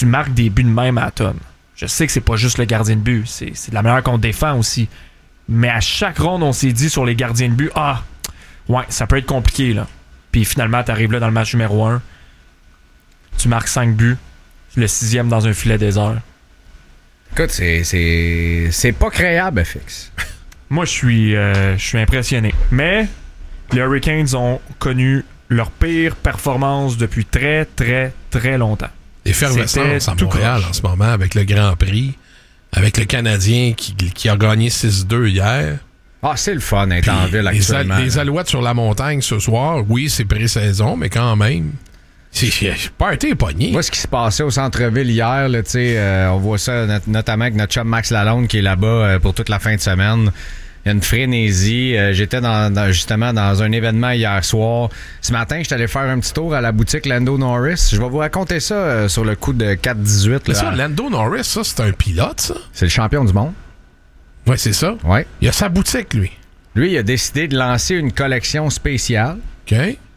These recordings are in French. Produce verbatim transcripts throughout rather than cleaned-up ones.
tu marques des buts de même à la tonne. Je sais que c'est pas juste le gardien de but, c'est, c'est de la manière qu'on défend aussi. Mais à chaque ronde, on s'est dit sur les gardiens de but, ah, ouais, ça peut être compliqué, là. Puis finalement, t'arrives là dans le match numéro un, tu marques cinq buts, le sixième dans un filet désert. Écoute, c'est, c'est, c'est pas créable, F X. Moi, je suis, euh, je suis impressionné. Mais les Hurricanes ont connu leur pire performance depuis très, très, très longtemps. Effervescence à Montréal croche. En ce moment avec le Grand Prix, avec le Canadien qui, qui a gagné six deux hier. Ah, c'est le fun d'être en ville actuellement. Les, al- les Alouettes sur la montagne ce soir, oui, c'est pré-saison, mais quand même, c'est party est pogné. Moi, ce qui se passait au centre-ville hier, là, euh, on voit ça not- notamment avec notre chum Max Lalonde qui est là-bas euh, pour toute la fin de semaine. Il y a une frénésie. Euh, j'étais dans, dans, justement dans un événement hier soir. Ce matin, je suis allé faire un petit tour à la boutique Lando Norris. Je vais vous raconter ça euh, sur le coup de quatre dix-huit. C'est ça, Lando Norris, ça, c'est un pilote, ça? C'est le champion du monde. Oui, c'est ça. Ouais. Il a sa boutique, lui. Lui, il a décidé de lancer une collection spéciale OK.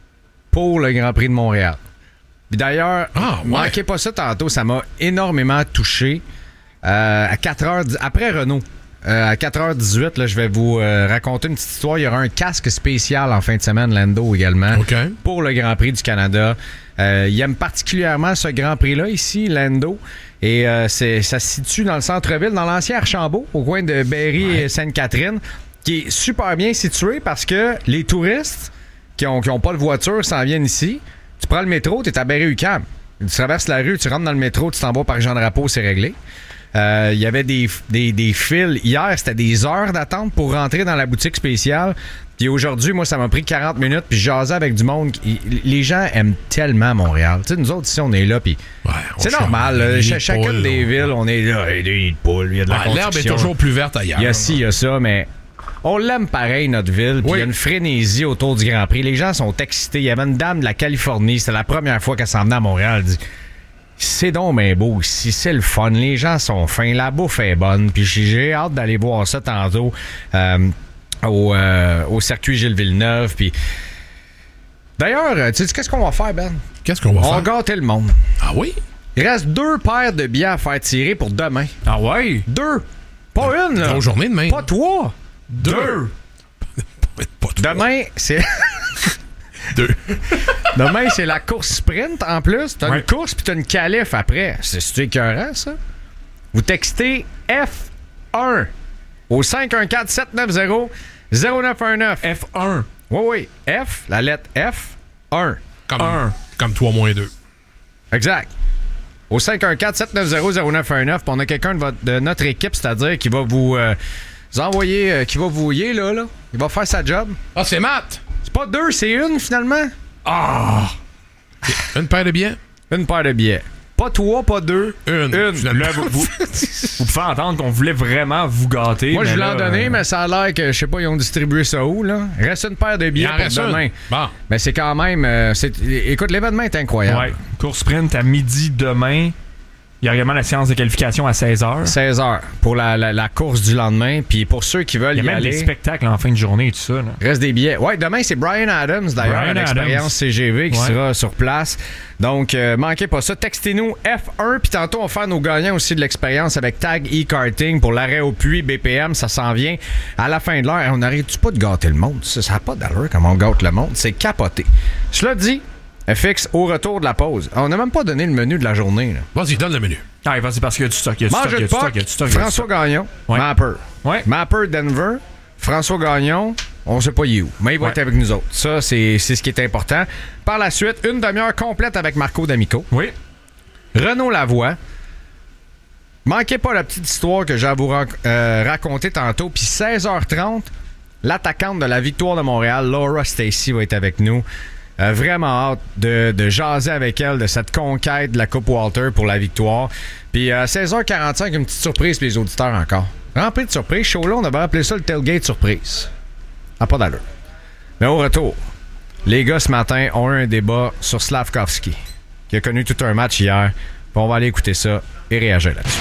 pour le Grand Prix de Montréal. Puis d'ailleurs, ah, ouais. manquez pas ça tantôt, ça m'a énormément touché. Euh, à quatre heures, après Renault, euh, à quatre heures dix-huit, là, je vais vous euh, raconter une petite histoire. Il y aura un casque spécial en fin de semaine, Lando également, okay. pour le Grand Prix du Canada. Euh, il aime particulièrement ce Grand Prix-là ici, Lando. Et euh, c'est, ça se situe dans le centre-ville, dans l'ancien Archambault, au coin de Berry ouais. et Sainte-Catherine, qui est super bien situé parce que les touristes qui ont, qui ont pas de voiture s'en viennent ici. Tu prends le métro, tu es à Berry-UQAM. Tu traverses la rue, tu rentres dans le métro, tu t'en vas par Jean-Drapeau, c'est réglé. Il euh, y avait des, des, des fils. Hier, c'était des heures d'attente pour rentrer dans la boutique spéciale. Puis aujourd'hui, moi, ça m'a pris quarante minutes. Puis je jasais avec du monde. Les gens aiment tellement Montréal. Tu sais, nous autres, ici, on est là. Puis ouais, c'est normal. Là, ch- chacune des villes, on est là. Il y a des nids de poules, il y a de la ouais, l'herbe est toujours plus verte ailleurs. Il y a ci, il y a ça, mais on l'aime pareil, notre ville. Puis il oui. y a une frénésie autour du Grand Prix. Les gens sont excités. Il y avait une dame de la Californie. C'était la première fois qu'elle s'en venait à Montréal. Elle dit... C'est donc bien beau ici, c'est le fun, les gens sont fins, la bouffe est bonne, puis j'ai hâte d'aller voir ça tantôt euh, au, euh, au circuit Gilles Villeneuve. Puis d'ailleurs, tu sais qu'est-ce qu'on va faire, Ben? Qu'est-ce qu'on va on faire? On va gâter le monde. Ah oui? Il reste deux paires de billets à faire tirer pour demain. Ah ouais? Deux. Pas de, une, là. Grosse journée demain. Pas trois. Deux. Deux. Pas trois. Demain, c'est... Deux. Demain, c'est la course sprint en plus. T'as ouais. une course puis t'as une qualif après. C'est, c'est écœurant, ça? Vous textez F un au cinq un quatre sept neuf zéro zéro neuf un neuf. F un. Oui, oui. F, la lettre F, un. Comme, un. Comme trois moins deux. Exact. Au cinq un quatre sept neuf zéro zéro neuf un neuf. Puis on a quelqu'un de, votre, de notre équipe, c'est-à-dire qui va vous, euh, vous envoyer, euh, qui va vous voyer, là, là. Il va faire sa job. Ah, c'est Matt! C'est pas deux, c'est une, finalement. Ah! Une paire de billets? Une paire de billets. Pas trois, pas deux. Une. Une. Là, vous, vous, vous pouvez entendre qu'on voulait vraiment vous gâter. Moi, je voulais en donner, euh... mais ça a l'air que, je sais pas, ils ont distribué ça où, là. Reste une paire de billets pour demain. Bon. Mais c'est quand même... Euh, c'est... Écoute, l'événement est incroyable. Ouais. Course sprint à midi demain. Il y a également la séance de qualification à seize heures. seize heures pour la, la, la course du lendemain. Puis pour ceux qui veulent y aller... Il y a même aller, des spectacles en fin de journée et tout ça. Là. Reste des billets. Ouais, demain, c'est Brian Adams, d'ailleurs, à l'expérience C G V, qui ouais. sera sur place. Donc, euh, manquez pas ça. Textez-nous F un. Puis tantôt, on va faire nos gagnants aussi de l'expérience avec Tag e-Karting pour l'arrêt au puits B P M. Ça s'en vient à la fin de l'heure. On n'arrête-tu pas de gâter le monde? Ça n'a pas d'allure comment on gâte le monde. C'est capoté. Cela dit... F X, au retour de la pause. On n'a même pas donné le menu de la journée. Là. Vas-y, donne le menu. Ah, vas-y, parce qu'il y a du stock. Il y a du Mange stock, de stock, puck, stock, François Gagnon, ouais. Mapper. Ouais. Mapper Denver, François Gagnon, on sait pas il est où, mais il va ouais. être avec nous autres. Ça, c'est, c'est ce qui est important. Par la suite, une demi-heure complète avec Marco D'Amico. Oui. Renaud Lavoie. Manquez pas la petite histoire que j'ai à vous ra- euh, raconter tantôt. Puis seize heures trente, l'attaquante de la Victoire de Montréal, Laura Stacey, va être avec nous. Euh, vraiment hâte de, de jaser avec elle de cette conquête de la Coupe Walter pour la victoire. Puis à seize heures quarante-cinq, une petite surprise pour les auditeurs encore. Rempli de surprises. Show-là, on avait appelé ça le tailgate surprise. Ah, pas d'allure. Mais au retour, les gars ce matin ont eu un débat sur Slavkovski, qui a connu tout un match hier. Puis on va aller écouter ça et réagir là-dessus.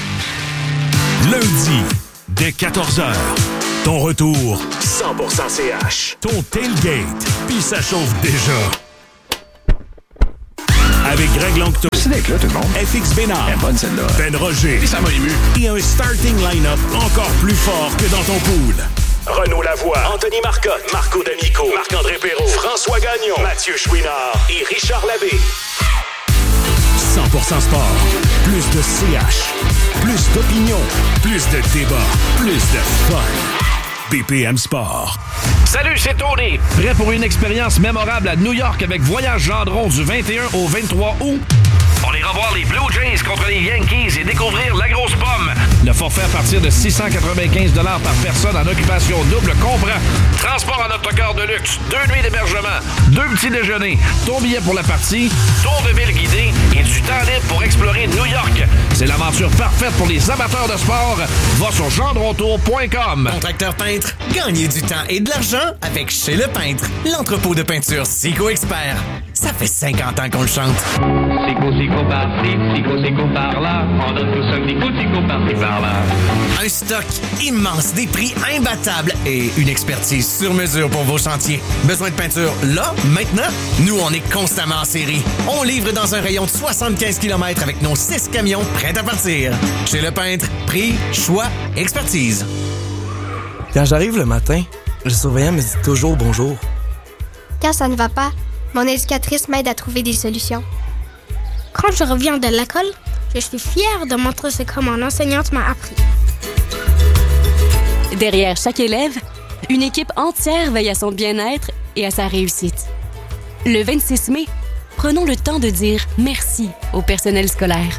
Lundi, dès quatorze heures. Ton retour, cent pour cent C H. Ton tailgate, puis ça chauffe déjà. Avec Greg Langto. C'est d'être là, tout le monde. F X Bénard. Elle est bonne, celle-là. Ben Roger. Et ça m'a ému. Et un starting line-up encore plus fort que dans ton pool. Renaud Lavoie, Anthony Marcotte, Marco D'Amico, Marc-André Perrault, François Gagnon, Mathieu Chouinard et Richard Labbé. cent pour cent sport. Plus de C H. Plus d'opinion. Plus de débat. Plus de fun. B P M Sport. Salut, c'est Tony. Prêt pour une expérience mémorable à New York avec Voyage Gendron du vingt et un au vingt-trois août? On ira voir les Blue Jays contre les Yankees et découvrir la grosse pomme. Le forfait à partir de six cent quatre-vingt-quinze dollars par personne en occupation double comprend transport en autocar de luxe, deux nuits d'hébergement, deux petits déjeuners, ton billet pour la partie, tour de ville guidé et du temps libre pour explorer New York. C'est l'aventure parfaite pour les amateurs de sport. Va sur gendrontour point com. Contracteur peintre, gagnez du temps et de l'argent avec Chez Le Peintre, l'entrepôt de peinture Sico Expert. Ça fait cinquante ans qu'on le chante. Sico, Sico par-ci, Sico, Sico par-là. On donne tout ça, Sico, Sico par-ci, par-là. Un stock immense, des prix imbattables et une expertise sur mesure pour vos chantiers. Besoin de peinture là, maintenant? Nous, on est constamment en série. On livre dans un rayon de soixante-quinze kilomètres avec nos six camions prêts à partir. Chez Le Peintre, prix, choix, expertise. Quand j'arrive le matin, le surveillant me dit toujours bonjour. Quand ça ne va pas, mon éducatrice m'aide à trouver des solutions. Quand je reviens de l'école, je suis fière de montrer ce que mon enseignante m'a appris. Derrière chaque élève, une équipe entière veille à son bien-être et à sa réussite. Le vingt-six mai, prenons le temps de dire merci au personnel scolaire.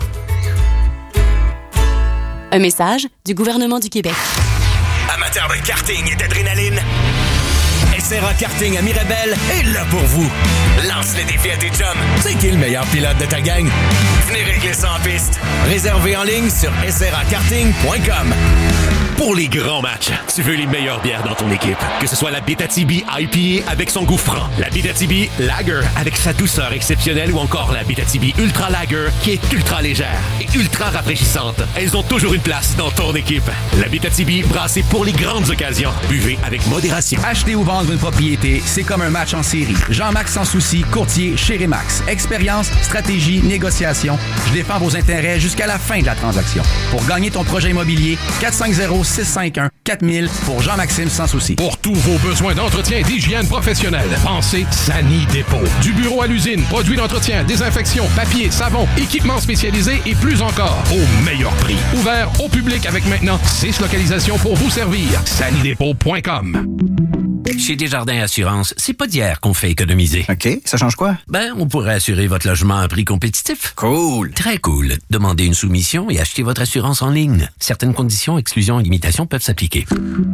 Un message du gouvernement du Québec. Amateurs de karting et d'adrénaline, S R A Karting à Mirabel est là pour vous. Lance le défi à tes chums. C'est qui le meilleur pilote de ta gang? Venez régler ça en piste. Réservé en ligne sur s r a karting point com. Pour les grands matchs, tu veux les meilleures bières dans ton équipe. Que ce soit la Abitibi I P A avec son goût franc, la Abitibi Lager avec sa douceur exceptionnelle ou encore la Abitibi Ultra Lager qui est ultra légère et ultra rafraîchissante. Elles ont toujours une place dans ton équipe. La Abitibi brassée pour les grandes occasions. Buvez avec modération. Acheter ou vendre une propriété, c'est comme un match en série. Jean-Max Sans Souci, courtier chez Remax. Expérience, stratégie, négociation. Je défends vos intérêts jusqu'à la fin de la transaction. Pour gagner ton projet immobilier, quatre cinq zéro, six cinq un, quatre mille pour Jean-Maxime Sans Souci. Pour tous vos besoins d'entretien et d'hygiène professionnelle, pensez Sani Dépôt. Du bureau à l'usine, produits d'entretien, désinfection, papier, savon, équipements spécialisés et plus encore. Au meilleur prix. Ouvert au public avec maintenant six localisations pour vous servir. sani dépôt point com. Chez Desjardins Assurance, c'est pas d'hier qu'on fait économiser. OK, ça change quoi? Ben, on pourrait assurer votre logement à un prix compétitif. Cool. Très cool. Demandez une soumission et achetez votre assurance en ligne. Certaines conditions, exclusions et limitations peuvent s'appliquer.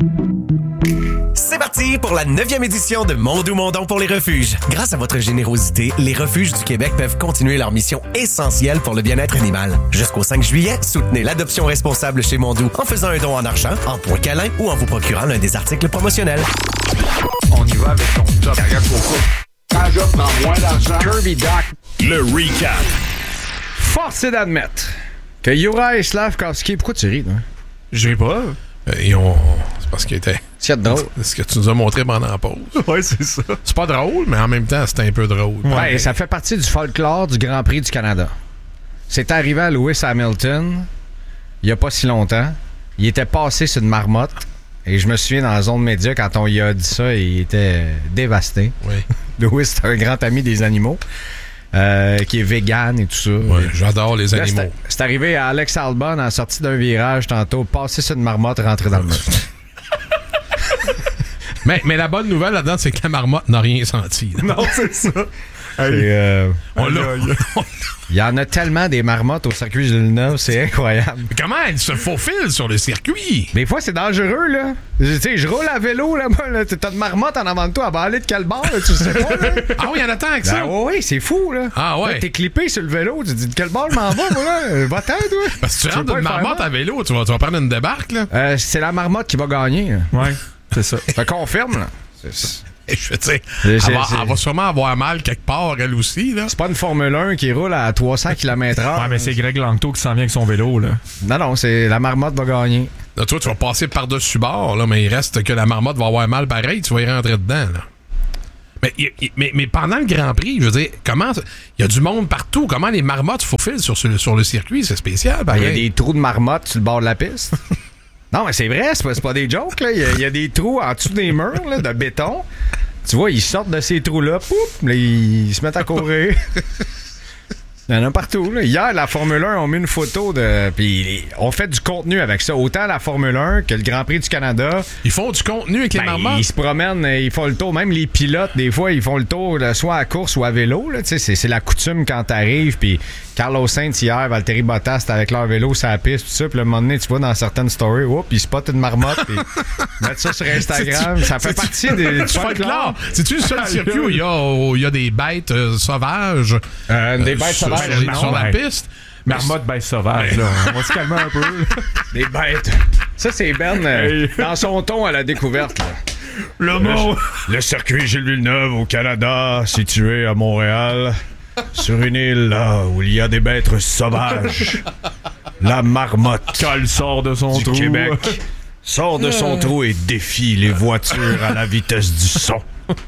C'est parti pour la neuvième édition de Mondou Mondon pour les refuges. Grâce à votre générosité, les refuges du Québec peuvent continuer leur mission essentielle pour le bien-être animal. Jusqu'au cinq juillet, soutenez l'adoption responsable chez Mondou en faisant un don en argent, en points câlins ou en vous procurant l'un des articles promotionnels. On y va avec ton top. Carrière pour Quand je prends moins d'argent. Kirby Doc. Le recap. Force est d'admettre que Juraj Slafkovský... Pourquoi tu ris, toi? Je ris pas. Et on... C'est parce qu'il était... C'est drôle. C'est ce que tu nous as montré pendant la pause. Ouais, c'est ça. C'est pas drôle, mais en même temps, c'était un peu drôle. Ouais, ouais, ça fait partie du folklore du Grand Prix du Canada. C'est arrivé à Lewis Hamilton il y a pas si longtemps. Il était passé sur une marmotte. Et je me souviens, dans la zone média, quand on lui a dit ça, il était dévasté. Oui. Lewis, c'est un grand ami des animaux. Euh, qui est vegan et tout ça. Ouais, j'adore les là, animaux. C'est, c'est arrivé à Alex Albon en sortie d'un virage tantôt, passer sur une marmotte, rentrer dans le mur. mais, mais la bonne nouvelle là-dedans, c'est que la marmotte n'a rien senti. Là. Non, c'est ça. Et, euh, on l'a. Il y en a tellement des marmottes au circuit Villeneuve, c'est incroyable. Mais comment elles se faufilent sur le circuit? Des fois, c'est dangereux, là. Tu sais, je roule à vélo, là-bas, là. T'as une marmotte en avant de toi, elle va aller de quel bord, là, tu sais pas, là. Ah oui, il y en a tant que ça? Ben, oui, c'est fou, là. Ah ouais. Là, t'es clippé sur le vélo, tu te dis de quel bord je m'en vais, moi, là. Va-t'en, toi. Parce que tu, tu rentres une marmotte à vélo, tu vas, tu vas prendre une débarque, là. Euh, c'est la marmotte qui va gagner. Là. Ouais, c'est ça. Fait confirme, là. C'est... Je veux dire, elle, va, elle va sûrement avoir mal quelque part, elle aussi. Là. C'est pas une Formule un qui roule à trois cents kilomètres heure. Ouais, mais c'est Greg Langto qui s'en vient avec son vélo, là. Non, non, c'est la marmotte va gagner. Là, toi, tu vas passer par-dessus bord, là, mais il reste que la marmotte va avoir mal pareil, tu vas y rentrer dedans, là. Mais, mais, mais pendant le Grand Prix, je veux dire, comment il y a du monde partout. Comment les marmottes faufilent sur, sur le circuit? C'est spécial. Il y a des trous de marmottes sur le bord de la piste. Non, mais c'est vrai, c'est pas, c'est pas des jokes. Il y, y a des trous en dessous des murs là, de béton. Tu vois, ils sortent de ces trous-là, pouf, là, ils se mettent à courir. Il y en a partout. Là. Hier, la Formule un, on mis une photo de. Puis on fait du contenu avec ça. Autant la Formule un que le Grand Prix du Canada. Ils font du contenu avec les ben, marmottes? Ils se promènent, ils font le tour. Même les pilotes, des fois, ils font le tour soit à course ou à vélo. Là. C'est, c'est la coutume quand t'arrives. Puis Carlos Sainz hier, Valtteri Bottas, c'était avec leur vélo sur la piste. Tout ça. Puis le moment donné, tu vois dans certaines stories, oups, ils spotent une marmotte. Puis mettent ça sur Instagram. C'est-tu, ça fait partie des. Tu folklore. C'est-tu le seul circuit où il y a, où il y a des bêtes euh, sauvages? Euh, des bêtes sur, sauvages. Sur, sur la piste. Marmotte bête sauvage, là. On va se calmer un peu. Des bêtes. Ça, c'est Ben euh, dans son ton à la découverte. Là. Le mot. Le, le circuit Gilles Villeneuve au Canada, situé à Montréal, sur une île là, où il y a des bêtes sauvages. La marmotte. Quand elle sort de son du trou. Québec sort de son trou et défie les voitures à la vitesse du son.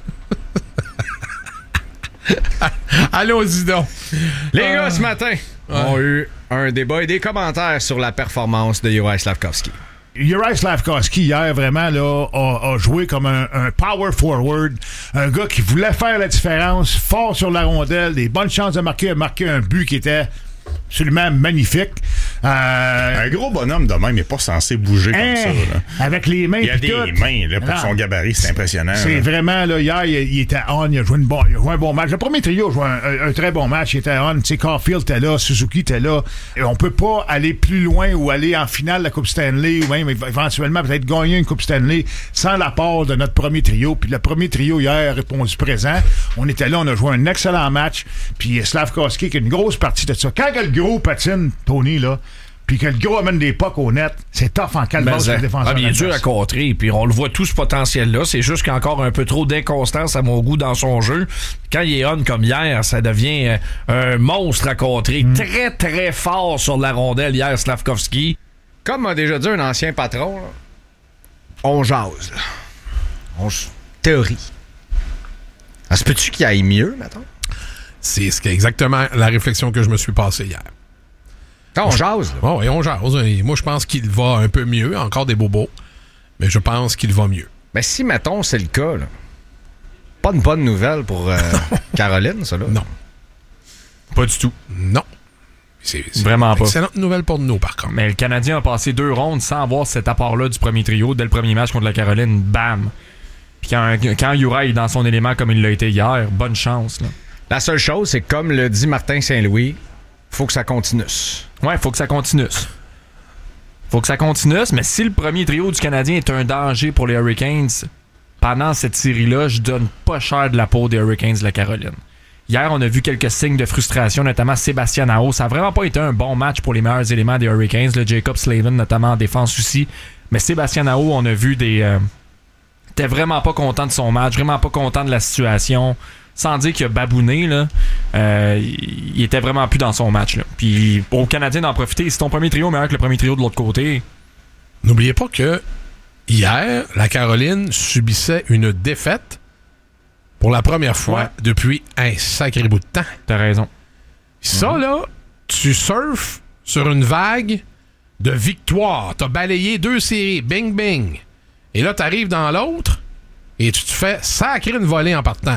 Allons-y donc. Les euh... gars, ce matin, ouais. ont eu un débat et des commentaires sur la performance de Juraj Slafkovský. Juraj Slafkovský, hier, vraiment, là, a, a joué comme un, un power forward. Un gars qui voulait faire la différence, fort sur la rondelle, des bonnes chances de marquer, marquer un but qui était absolument magnifique. Euh, un gros bonhomme de même n'est pas censé bouger comme hein, ça. Là. Avec les mains. Il y a des tout. mains là, pour non, son gabarit, c'est impressionnant. C'est là. vraiment, là, hier, il, il était on, il a, joué une bon, il a joué un bon match. Le premier trio a joué un, un, un très bon match, il était on. Tu sais, Caulfield était là, Suzuki était là. Et on peut pas aller plus loin ou aller en finale de la Coupe Stanley ou même éventuellement peut-être gagner une Coupe Stanley sans l'apport de notre premier trio. Puis le premier trio hier a répondu présent. On était là, on a joué un excellent match. Puis Slafkovský qui a une grosse partie de ça. Quand le gros patine, Tony, là, puis que le gros amène des pucks au net, c'est tough en calbas pour le défenseur. Ah, bien dur à contrer, puis on le voit tout ce potentiel-là. C'est juste qu'il y a encore un peu trop d'inconstance à mon goût dans son jeu. Quand il est on comme hier, ça devient un monstre à contrer. Mm. Très, très fort sur la rondelle hier, Slafkovský. Comme a déjà dit un ancien patron, là, on jase. Là. On j... Théorie. Ah, se peut-tu qu'il aille mieux, maintenant? C'est exactement la réflexion que je me suis passée hier. Quand on jase, là. Oui, on jase. Moi, je pense qu'il va un peu mieux. Encore des bobos. Mais je pense qu'il va mieux. Mais si, mettons, c'est le cas, là, pas une bonne nouvelle pour euh, Caroline, ça, là? Non. Pas du tout. Non. C'est, c'est vraiment pas. Excellente nouvelle pour nous, par contre. Mais le Canadien a passé deux rondes sans avoir cet apport-là du premier trio. Dès le premier match contre la Caroline, bam! Puis quand, quand Juraj est dans son élément comme il l'a été hier, bonne chance, là. La seule chose, c'est que comme le dit Martin Saint-Louis, faut que ça continue. Ouais, faut que ça continue. Faut que ça continue, mais si le premier trio du Canadien est un danger pour les Hurricanes, pendant cette série-là, je donne pas cher de la peau des Hurricanes de la Caroline. Hier, on a vu quelques signes de frustration, notamment Sébastien Aho. Ça a vraiment pas été un bon match pour les meilleurs éléments des Hurricanes. Le Jacob Slavin, notamment en défense aussi. Mais Sébastien Aho, on a vu des... Euh, t'es vraiment pas content de son match, vraiment pas content de la situation. Sans dire qu'il a babouné, là, euh, il était vraiment plus dans son match. Là. Puis au Canadien d'en profiter, si ton premier trio est meilleur que le premier trio de l'autre côté. N'oubliez pas que hier, la Caroline subissait une défaite pour la première fois ouais. depuis un sacré bout de temps. T'as raison. Ça, mmh. là, tu surfes sur une vague de victoire. T'as balayé deux séries, bing bing. Et là, t'arrives dans l'autre et tu te fais sacrer une volée en partant.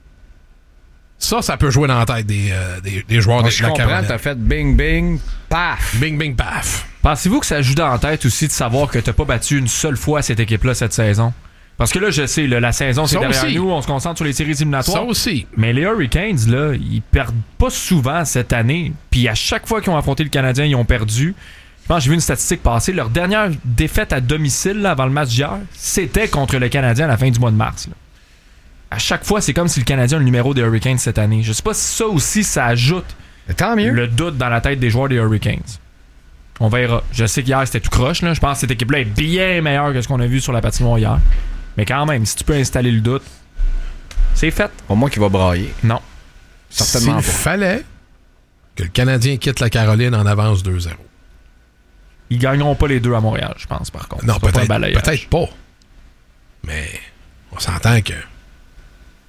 Ça, ça peut jouer dans la tête des, euh, des, des joueurs de, de la Caroline. T'as fait bing, bing, paf. Bing, bing, paf. Pensez-vous que ça joue dans la tête aussi de savoir que t'as pas battu une seule fois cette équipe-là cette saison? Parce que là, je sais, là, la saison, c'est ça derrière aussi. Nous. On se concentre sur les séries éliminatoires. Ça aussi. Mais les Hurricanes, là, ils perdent pas souvent cette année. Puis à chaque fois qu'ils ont affronté le Canadien, ils ont perdu. Je pense que j'ai vu une statistique passer. Leur dernière défaite à domicile là, avant le match d'hier, c'était contre le Canadien à la fin du mois de mars. Là. À chaque fois, c'est comme si le Canadien a le numéro des Hurricanes cette année. Je sais pas si ça aussi, ça ajoute tant mieux. Le doute dans la tête des joueurs des Hurricanes. On verra. Je sais qu'hier, c'était tout croche. Là. Je pense que cette équipe-là est bien meilleure que ce qu'on a vu sur la patinoire hier. Mais quand même, si tu peux installer le doute, c'est fait. Au moins qu'il va brailler. Non. Certainement S'il pas. Fallait que le Canadien quitte la Caroline en avance deux zéro. Ils gagneront pas les deux à Montréal, je pense, par contre. Non, peut-être pas, peut-être pas. Mais on s'entend que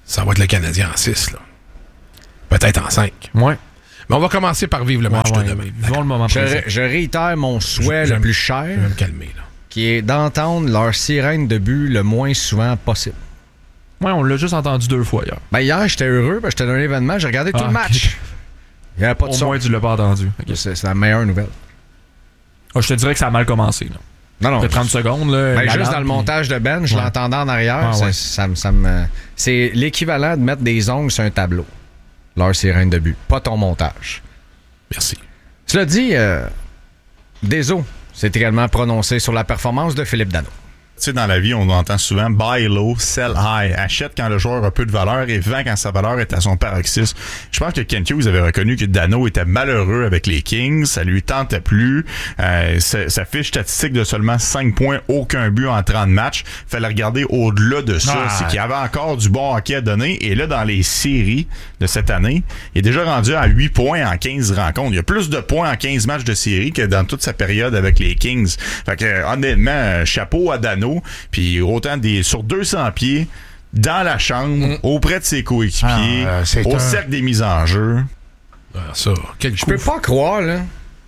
ça va être le Canadien en six, là. Peut-être en cinq. Ouais. Mais on va commencer par vivre le match ouais, de ouais, demain. Vivons le moment je, présent. je réitère mon souhait Je- le plus cher, Je vais me calmer, là. qui est d'entendre leur sirène de but le moins souvent possible. Ouais, on l'a juste entendu deux fois hier. Ben hier, j'étais heureux parce que j'étais dans l'événement, j'ai regardé tout Ah, le match. ok. Il n'y avait pas de Au son. moins, tu l'as pas entendu. Ok. C'est, c'est la meilleure nouvelle. Ah, je te dirais que ça a mal commencé. Là. Non, non. Après trente secondes. Là, Ben, la juste lampe, dans le puis- montage de Ben, je Ouais. l'entendais en arrière. Ah, ça, ouais. ça me- ça me- c'est l'équivalent de mettre des ongles sur un tableau. Leur sirène de but. Pas ton montage. Merci. Cela dit, euh, Deso s'est également prononcé sur la performance de Philippe Danault. Tu sais, dans la vie, on entend souvent buy low, sell high. Achète quand le joueur a peu de valeur et vend quand sa valeur est à son paroxysme. Je pense que Ken Hughes avait reconnu que Danault était malheureux avec les Kings. Ça lui tentait plus. Euh, sa, sa fiche statistique de seulement cinq points, aucun but en trente matchs. Fallait regarder au-delà de ça. Ah. C'est qu'il y avait encore du bon hockey à donner. Et là, dans les séries de cette année, il est déjà rendu à huit points en quinze rencontres. Il y a plus de points en quinze matchs de série que dans toute sa période avec les Kings. Fait que, honnêtement, chapeau à Danault. Puis autant des sur deux cents pieds dans la chambre, mm. auprès de ses coéquipiers, Ah, c'est au un... cercle des mises en jeu. Ah, ça, quel Je coup. peux pas croire là,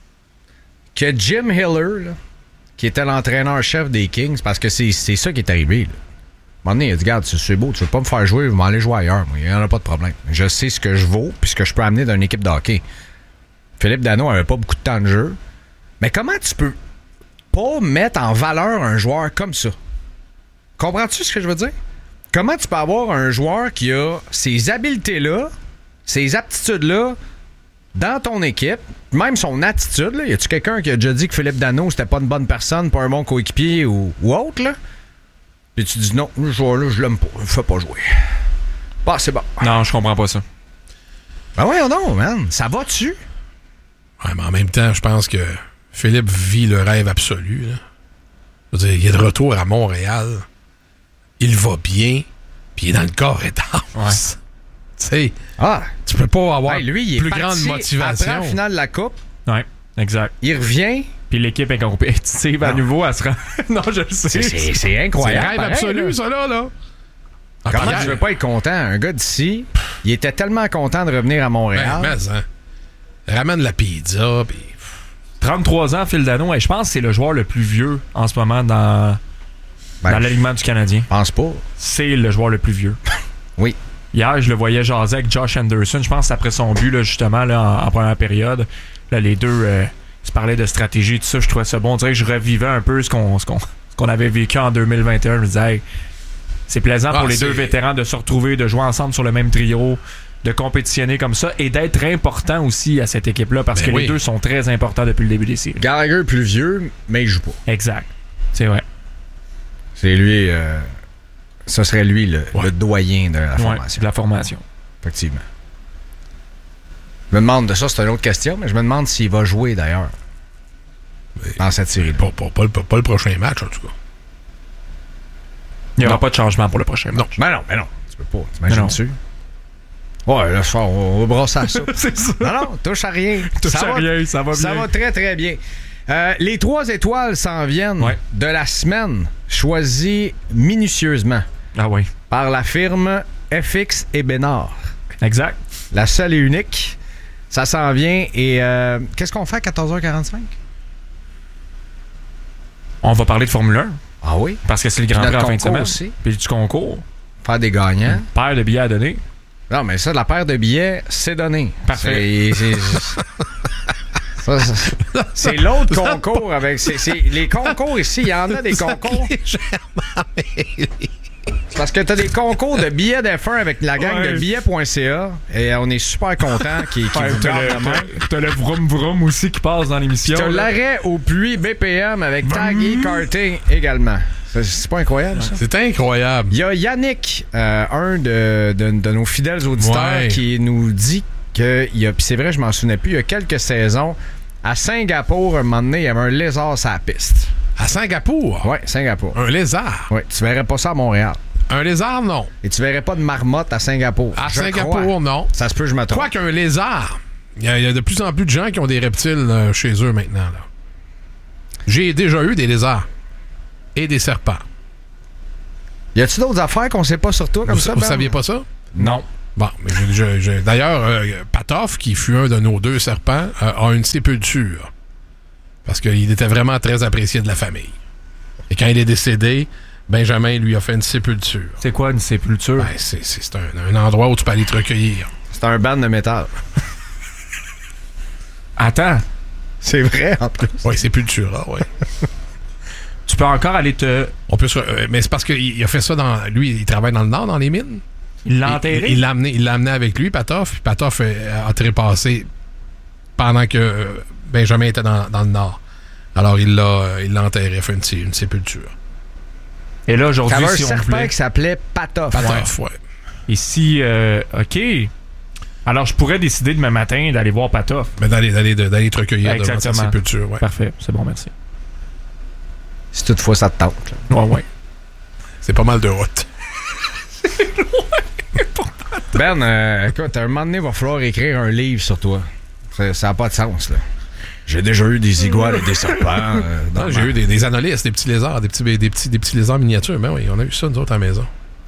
que Jim Hiller, là, qui était l'entraîneur-chef des Kings, parce que c'est, c'est ça qui est arrivé. Là. À un moment donné, il a dit, regarde, c'est, c'est beau, tu veux pas me faire jouer, vous m'allez jouer ailleurs. Moi, il n'y en a pas de problème. Je sais ce que je vaux puis ce que je peux amener d'une équipe de hockey. Philippe Danault avait pas beaucoup de temps de jeu. Mais comment tu peux pas mettre en valeur un joueur comme ça? Comprends-tu ce que je veux dire? Comment tu peux avoir un joueur qui a ces habiletés-là, ces aptitudes-là dans ton équipe, même son attitude, là, y a-tu quelqu'un qui a déjà dit que Philippe Danault c'était pas une bonne personne, pas un bon coéquipier ou, ou autre, là? Puis tu dis non, le joueur-là, je l'aime pas, je le fais pas jouer. Bah, c'est bon. Non, je comprends pas ça. Ben ouais, non, man, ça va-tu? Ouais, mais en même temps, je pense que Philippe vit le rêve absolu. Là. Je veux dire, il est de retour à Montréal. Il va bien, puis il est dans le corps et d'âme. Ouais. Tu sais, Ah, tu peux pas avoir hey, lui, il est plus parti grande motivation. après la finale de la Coupe, Ouais, exact. il revient. Puis l'équipe est compétitive à Non. nouveau. Elle se rend... non, je le sais. C'est, c'est, c'est C'est incroyable. rêve pareil, absolu, là. ça, là. là. Ah, Comment pareil. tu veux pas être content? Un gars d'ici, il était tellement content de revenir à Montréal. Ben, mais, hein. Ramène la pizza, puis... trente-trois ans, Phil Danault. Et je pense que c'est le joueur le plus vieux en ce moment dans, Ben, dans l'alignement du Canadien. Je pense pas. C'est le joueur le plus vieux. Oui. Hier, je le voyais jaser avec Josh Anderson. Je pense que c'est après son but, là, justement, là, en, en première période. Là, les deux euh, se parlaient de stratégie et tout ça. Je trouvais ça bon. On dirait que je revivais un peu ce qu'on, ce qu'on, ce qu'on avait vécu en deux mille vingt et un. Je me disais, hey, c'est plaisant Ah, pour les c'est... deux vétérans de se retrouver, de jouer ensemble sur le même trio, de compétitionner comme ça et d'être important aussi à cette équipe-là parce Ben que oui. les deux sont très importants depuis le début des séries. Gallagher plus vieux, mais il joue pas. Exact. C'est vrai. C'est lui. Euh, ce serait lui le, Ouais. le doyen de la Ouais, formation. de la formation. Effectivement. Je me demande de ça, c'est une autre question, mais je me demande s'il va jouer d'ailleurs Mais- dans cette série. Pas, pas, pas, le- pas le prochain match, en tout cas. Il n'y aura Non. pas de changement pour le prochain match. Ben non, ben non. Tu peux pas. T'imagines-tu? Ouais, là, ça, on va brasser à ça. C'est ça. Non, non, touche à rien. Touche ça à va, rien, ça va Ça bien. va très, très bien. Euh, les trois étoiles s'en viennent Ouais. de la semaine, choisies minutieusement Ah oui. par la firme F X et Bénard. Exact. La seule et unique. Ça s'en vient. Et euh, qu'est-ce qu'on fait à quatorze heures quarante-cinq? On va parler de Formule un Ah oui? parce que c'est le Grand Puis Prix en notre fin de concours semaine. aussi. Puis du concours. Faire des gagnants. Paire de billets à donner. Non, mais ça, la paire de billets, c'est donné. Parfait. C'est, c'est- ça, ça- c'est l'autre concours avec. C'est, c'est- les concours ici, il y en a des concours. C'est parce que t'as des concours de billets d'F un avec la gang Ouais. de billets point c a et on est super contents qu'ils qu'ils Ouais, vous t'as, gardent le, la main. t'as- t'as le vroom vroom aussi qui passe dans l'émission. T'as là. l'arrêt au puits B P M avec Tag e-karting également. C'est, c'est pas incroyable, ça? C'est incroyable. Il y a Yannick, euh, un de, de- de nos fidèles auditeurs, Ouais. qui nous dit que, il y a, puis c'est vrai, je m'en souvenais plus, il y a quelques saisons, à Singapour, un moment donné, il y avait un lézard sur la piste. À Singapour? Ouais, Singapour. Un lézard? Ouais, tu verrais pas ça à Montréal. Un lézard, non. Et tu verrais pas de marmotte à Singapour. À Je Singapour, crois. non. Ça se peut, je me trompe. Quoi qu'un lézard, il y, a- il y a de plus en plus de gens qui ont des reptiles euh, chez eux maintenant. Là. J'ai déjà eu des lézards et des serpents. Y a-tu d'autres affaires qu'on sait pas sur toi comme Vous, ça, vous Ben? saviez pas ça? Non. Bon, mais je, je, je, d'ailleurs, euh, Patoff, qui fut un de nos deux serpents, euh, a une sépulture. Parce qu'il était vraiment très apprécié de la famille. Et quand il est décédé, Benjamin lui a fait une sépulture. C'est quoi une sépulture? Ben, c'est, c'est, c'est un, un endroit où tu peux aller te recueillir. C'est un band de métal. Attends. C'est vrai, en plus. Oui, sépulture, oui. Tu peux encore aller te... On peut se... euh, mais c'est parce qu'il a fait ça dans... Lui, il travaille dans le Nord, dans les mines. Il l'a enterré? Il, il, l'a amené, il l'a amené avec lui, Patoff. Puis Patoff euh, a trépassé pendant que euh, Benjamin était dans, dans le Nord. Alors, il l'a, il l'a enterré, fait une, une sépulture. Et là, aujourd'hui, T'avais si un on serpent voulait... qui s'appelait Patoff. Patoff, ouais. ouais. Ici, euh, OK. Alors, je pourrais décider demain matin d'aller voir Patoff. Mais d'aller, d'aller, d'aller te recueillir devant sa sépulture, ouais. Parfait, c'est bon, merci. Si toutefois ça te tente. Là. Ouais, ouais. C'est pas mal de route. Ben, euh, écoute, à un moment donné, il va falloir écrire un livre sur toi. Ça n'a pas de sens, là. J'ai déjà eu des iguales et des serpents. Euh, non, j'ai ma... eu des, des anolistes, des petits lézards, des petits, des, petits, des petits lézards miniatures. Ben oui, on a eu ça, nous autres, à la maison.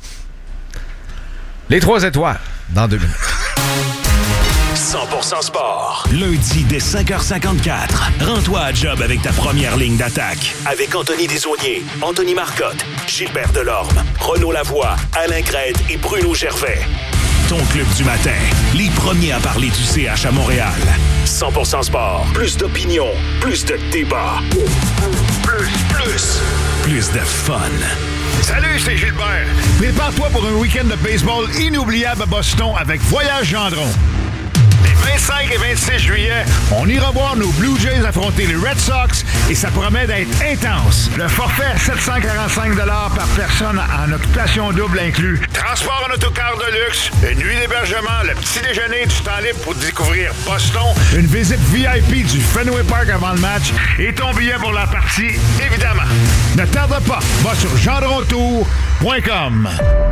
Les trois étoiles, dans deux minutes. cent pour cent sport. Lundi dès cinq heures cinquante-quatre. Rends-toi à job avec ta première ligne d'attaque. Avec Anthony Desaulniers, Anthony Marcotte, Gilbert Delorme, Renaud Lavoie, Alain Crête et Bruno Gervais. Ton club du matin. Les premiers à parler du C H à Montréal. cent pour cent sport. Plus d'opinion. Plus de débat. Plus, plus. Plus de fun. Salut, c'est Gilbert. Prépare-toi pour un week-end de baseball inoubliable à Boston avec Voyage Gendron. Les vingt-cinq et vingt-six juillet, on ira voir nos Blue Jays affronter les Red Sox et ça promet d'être intense. Le forfait à sept cent quarante-cinq dollars par personne en occupation double inclus. Transport en autocar de luxe, une nuit d'hébergement, le petit déjeuner du temps libre pour découvrir Boston, une visite V I P du Fenway Park avant le match et ton billet pour la partie, évidemment. Ne tarde pas, va sur gendron tour point com.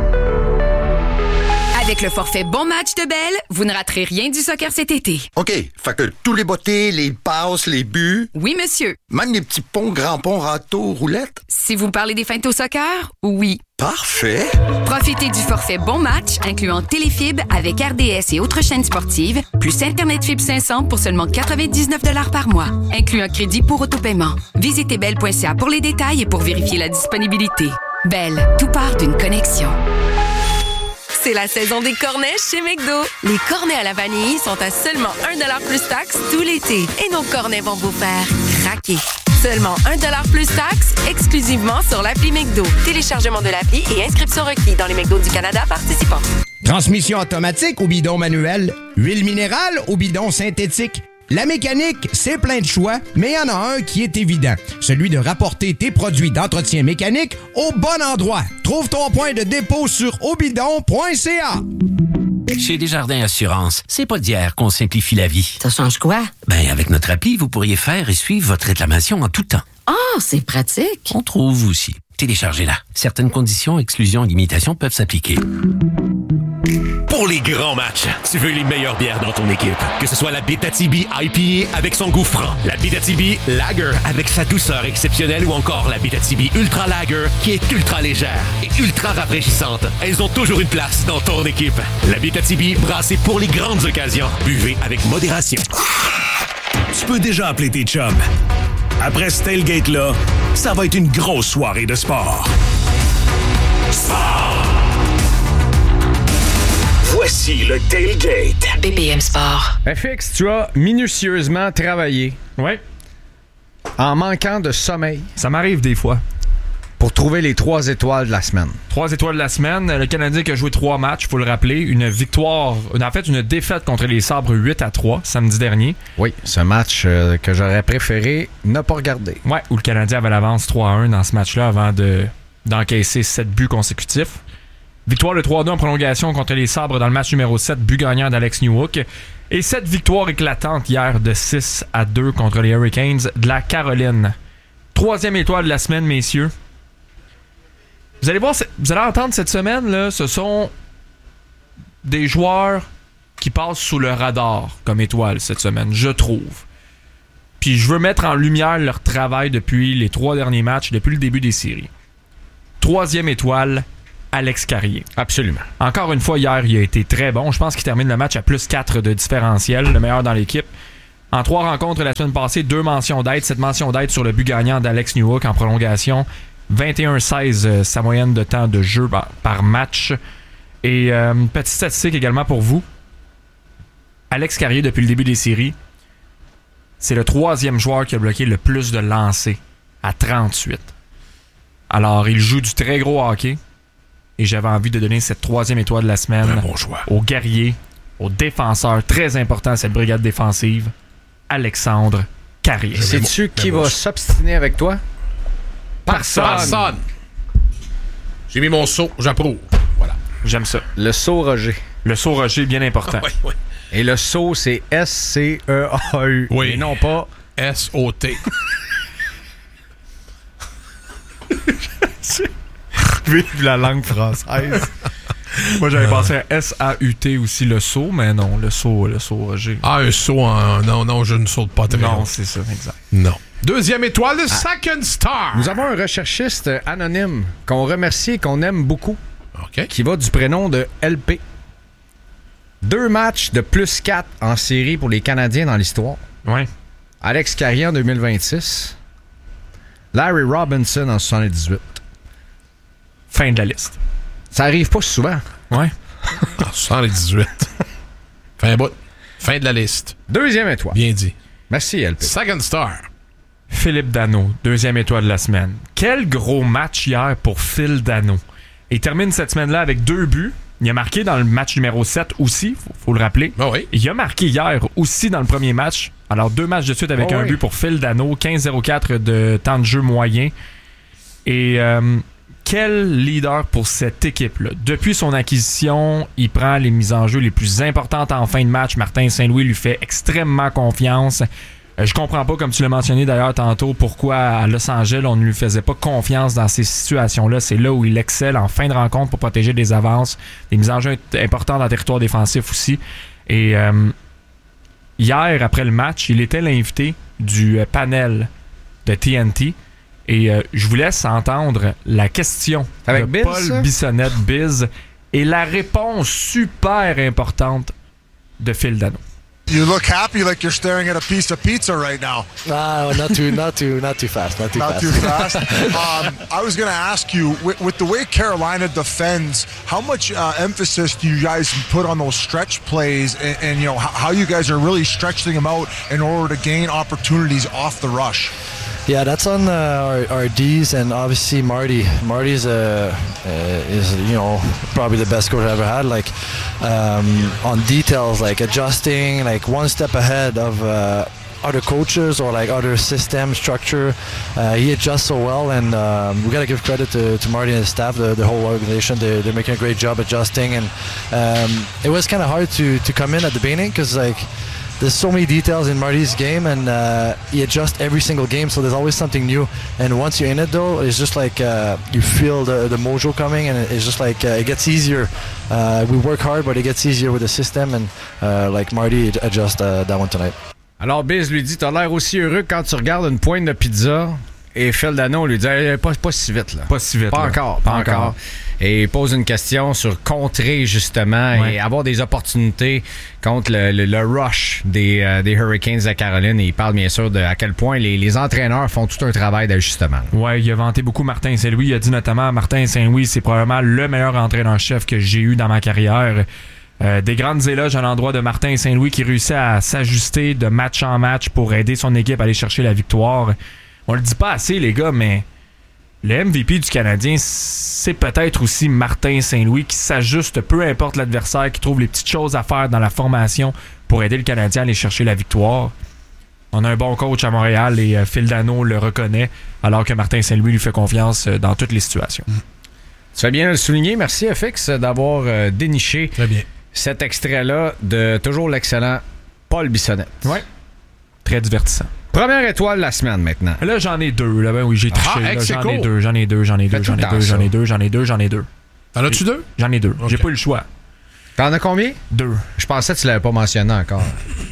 Avec le forfait Bon Match de Bell, vous ne raterez rien du soccer cet été. OK, fait que tous les bottées, les passes, les buts... Oui, monsieur. Même les petits ponts, grands ponts, râteaux, roulettes? Si vous parlez des feintes au soccer, oui. Parfait. Profitez du forfait Bon Match, incluant Téléfib avec R D S et autres chaînes sportives, plus Internet Fibre cinq cents pour seulement quatre-vingt-dix-neuf dollars par mois, inclut un crédit pour autopaiement. Visitez bell point c a pour les détails et pour vérifier la disponibilité. Bell, tout part d'une connexion. C'est la saison des cornets chez McDo. Les cornets à la vanille sont à seulement un dollar plus taxe tout l'été. Et nos cornets vont vous faire craquer. Seulement un dollar plus taxe, exclusivement sur l'appli McDo. Téléchargement de l'appli et inscription requis dans les McDo du Canada participants. Transmission automatique ou bidon manuel? Huile minérale ou bidon synthétique? La mécanique, c'est plein de choix, mais il y en a un qui est évident. Celui de rapporter tes produits d'entretien mécanique au bon endroit. Trouve ton point de dépôt sur obidon point c a. Chez Desjardins Assurance, c'est pas d'hier qu'on simplifie la vie. Ça change quoi? Ben, avec notre appli, vous pourriez faire et suivre votre réclamation en tout temps. Ah, oh, c'est pratique. On trouve aussi. Téléchargez-la. Certaines conditions, exclusions et limitations peuvent s'appliquer. Pour les grands matchs, tu veux les meilleures bières dans ton équipe. Que ce soit la Abitibi I P A avec son goût franc, la Abitibi Lager avec sa douceur exceptionnelle ou encore la Abitibi Ultra Lager qui est ultra légère et ultra rafraîchissante. Elles ont toujours une place dans ton équipe. La Abitibi brassée pour les grandes occasions. Buvez avec modération. Tu peux déjà appeler tes chums. Après ce tailgate-là, ça va être une grosse soirée de sport. Sport! Voici le Tailgate. B P M Sport. F X, tu as minutieusement travaillé. Oui. En manquant de sommeil. Ça m'arrive des fois. Pour trouver les trois étoiles de la semaine. Trois étoiles de la semaine. Le Canadien qui a joué trois matchs, il faut le rappeler. Une victoire, en fait, une défaite contre les Sabres huit à trois samedi dernier. Oui, ce match euh, que j'aurais préféré ne pas regarder. Ouais, où le Canadien avait l'avance trois à un dans ce match-là avant de, d'encaisser sept buts consécutifs. Victoire de trois à deux en prolongation contre les Sabres dans le match numéro sept, but gagnant d'Alex Newhook. Et cette victoire éclatante hier de six à deux contre les Hurricanes de la Caroline. Troisième étoile de la semaine, messieurs. Vous allez voir, vous allez entendre cette semaine, là, ce sont des joueurs qui passent sous le radar comme étoile cette semaine, je trouve. Puis je veux mettre en lumière leur travail depuis les trois derniers matchs, depuis le début des séries. Troisième étoile, Alex Carrier. Absolument. Encore une fois, hier, il a été très bon. Je pense qu'il termine le match à plus quatre de différentiel, le meilleur dans l'équipe. En trois rencontres la semaine passée, deux mentions d'aide. Cette mention d'aide sur le but gagnant d'Alex Newhook en prolongation. vingt et un seize, euh, sa moyenne de temps de jeu par, par match. Et euh, petite statistique également pour vous. Alex Carrier, depuis le début des séries, c'est le troisième joueur qui a bloqué le plus de lancers, à trente-huit. Alors, il joue du très gros hockey. Et j'avais envie de donner cette troisième étoile de la semaine bon choix. au guerrier, au défenseur très important à cette brigade défensive, Alexandre Carrier. Sais-tu qui va s'obstiner avec toi? Personne. Personne. J'ai mis mon saut, j'approuve. Voilà. J'aime ça. Le saut Roger. Le saut Roger, bien important. Oui, oui. Et le saut, c'est S C E A U. Oui. Et non pas S O T. Vive la langue française. Moi, j'avais pensé à S A U T aussi, le saut, mais non, le saut, le saut Roger. Ah, un saut en... Non, non, je ne saute pas très Non, long. c'est ça, exact. Non. Deuxième étoile, le Second Star. Nous avons un recherchiste anonyme qu'on remercie et qu'on aime beaucoup, OK. qui va du prénom de L P. Deux matchs de plus quatre en série pour les Canadiens dans l'histoire. Ouais. Alex Carrier en deux mille vingt-six. Larry Robinson en soixante-dix-huit. Fin de la liste. Ça arrive pas souvent. Ouais. En soixante-dix-huit. Fin bout. Fin de la liste. Deuxième étoile. Bien dit. Merci, L P. Second Star. Philippe Danault, deuxième étoile de la semaine. Quel gros match hier pour Phil Danault. Il termine cette semaine-là avec deux buts. Il a marqué dans le match numéro sept aussi, faut, faut le rappeler. Oh oui. Il a marqué hier aussi dans le premier match. Alors, deux matchs de suite avec oh un oui. but pour Phil Danault, quinze zéro quatre de temps de jeu moyen. Et euh, quel leader pour cette équipe-là. Depuis son acquisition, il prend les mises en jeu les plus importantes en fin de match. Martin Saint-Louis lui fait extrêmement confiance. Euh, je comprends pas, comme tu l'as mentionné d'ailleurs tantôt, pourquoi à Los Angeles, on ne lui faisait pas confiance dans ces situations-là. C'est là où il excelle en fin de rencontre pour protéger des avances, des mises en jeu importantes dans le territoire défensif aussi. Et euh, hier, après le match, il était l'invité du panel de T N T. Et euh, je vous laisse entendre la question Avec de Biz, Paul ça? Bissonnette, Biz, et la réponse super importante de Phil Danault. You look happy, like you're staring at a piece of pizza right now. Ah, not too, not too, not too fast, not too Not fast. too fast. um, I was going to ask you, with, with the way Carolina defends, how much uh, emphasis do you guys put on those stretch plays, and, and you know how, how you guys are really stretching them out in order to gain opportunities off the rush? Yeah, that's on uh, our, our D's and obviously Marty. Marty's uh, uh, is you know probably the best coach I ever had. Like um, on details, like adjusting, like one step ahead of uh, other coaches or like other system structure. Uh, he adjusts so well, and um, we gotta give credit to, to Marty and his staff, the, the whole organization. They, they're making a great job adjusting, and um, it was kind of hard to to come in at the beginning because like. There's so many details in Marty's game, and uh, he adjusts every single game, so there's always something new. And once you're in it, though, it's just like uh, you feel the, the mojo coming, and it's just like uh, it gets easier. Uh, we work hard, but it gets easier with the system, and uh, like Marty adjusts uh, that one tonight. Alors, Biz lui dit, t'as l'air aussi heureux quand tu regardes une pointe de pizza. Et Phil Danault lui dit, hey, pas, pas si vite, là. Pas si vite. Pas là. encore, pas, Pas encore. encore. Et il pose une question sur contrer, justement, Ouais. et avoir des opportunités contre le, le, le rush des, euh, des Hurricanes de Caroline. Et il parle, bien sûr, de à quel point les, les entraîneurs font tout un travail d'ajustement. Ouais, il a vanté beaucoup Martin Saint-Louis. Il a dit notamment Martin Saint-Louis, c'est probablement le meilleur entraîneur-chef que j'ai eu dans ma carrière. Euh, des grandes éloges à l'endroit de Martin Saint-Louis qui réussit à s'ajuster de match en match pour aider son équipe à aller chercher la victoire. On le dit pas assez, les gars, mais le M V P du Canadien, c'est peut-être aussi Martin Saint-Louis qui s'ajuste, peu importe l'adversaire, qui trouve les petites choses à faire dans la formation pour aider le Canadien à aller chercher la victoire. On a un bon coach à Montréal et euh, Phil Danault le reconnaît, alors que Martin Saint-Louis lui fait confiance euh, dans toutes les situations. Mmh. Tu fais bien le souligner. Merci, F X, d'avoir euh, déniché Très bien. cet extrait-là de toujours l'excellent Paul Bissonnette. Ouais. Très divertissant. Première étoile de la semaine maintenant. Là, j'en ai deux. Là, ben oui, j'ai triché. Ah, Là, ex j'en aequo. ai deux, j'en ai deux, j'en ai deux, Fais j'en tout ai le temps deux, j'en ça. ai deux, j'en ai deux, j'en ai deux. T'en as-tu deux? J'en ai deux. J'ai Ok. pas eu le choix. T'en as combien? Deux. Je pensais que tu l'avais pas mentionné encore.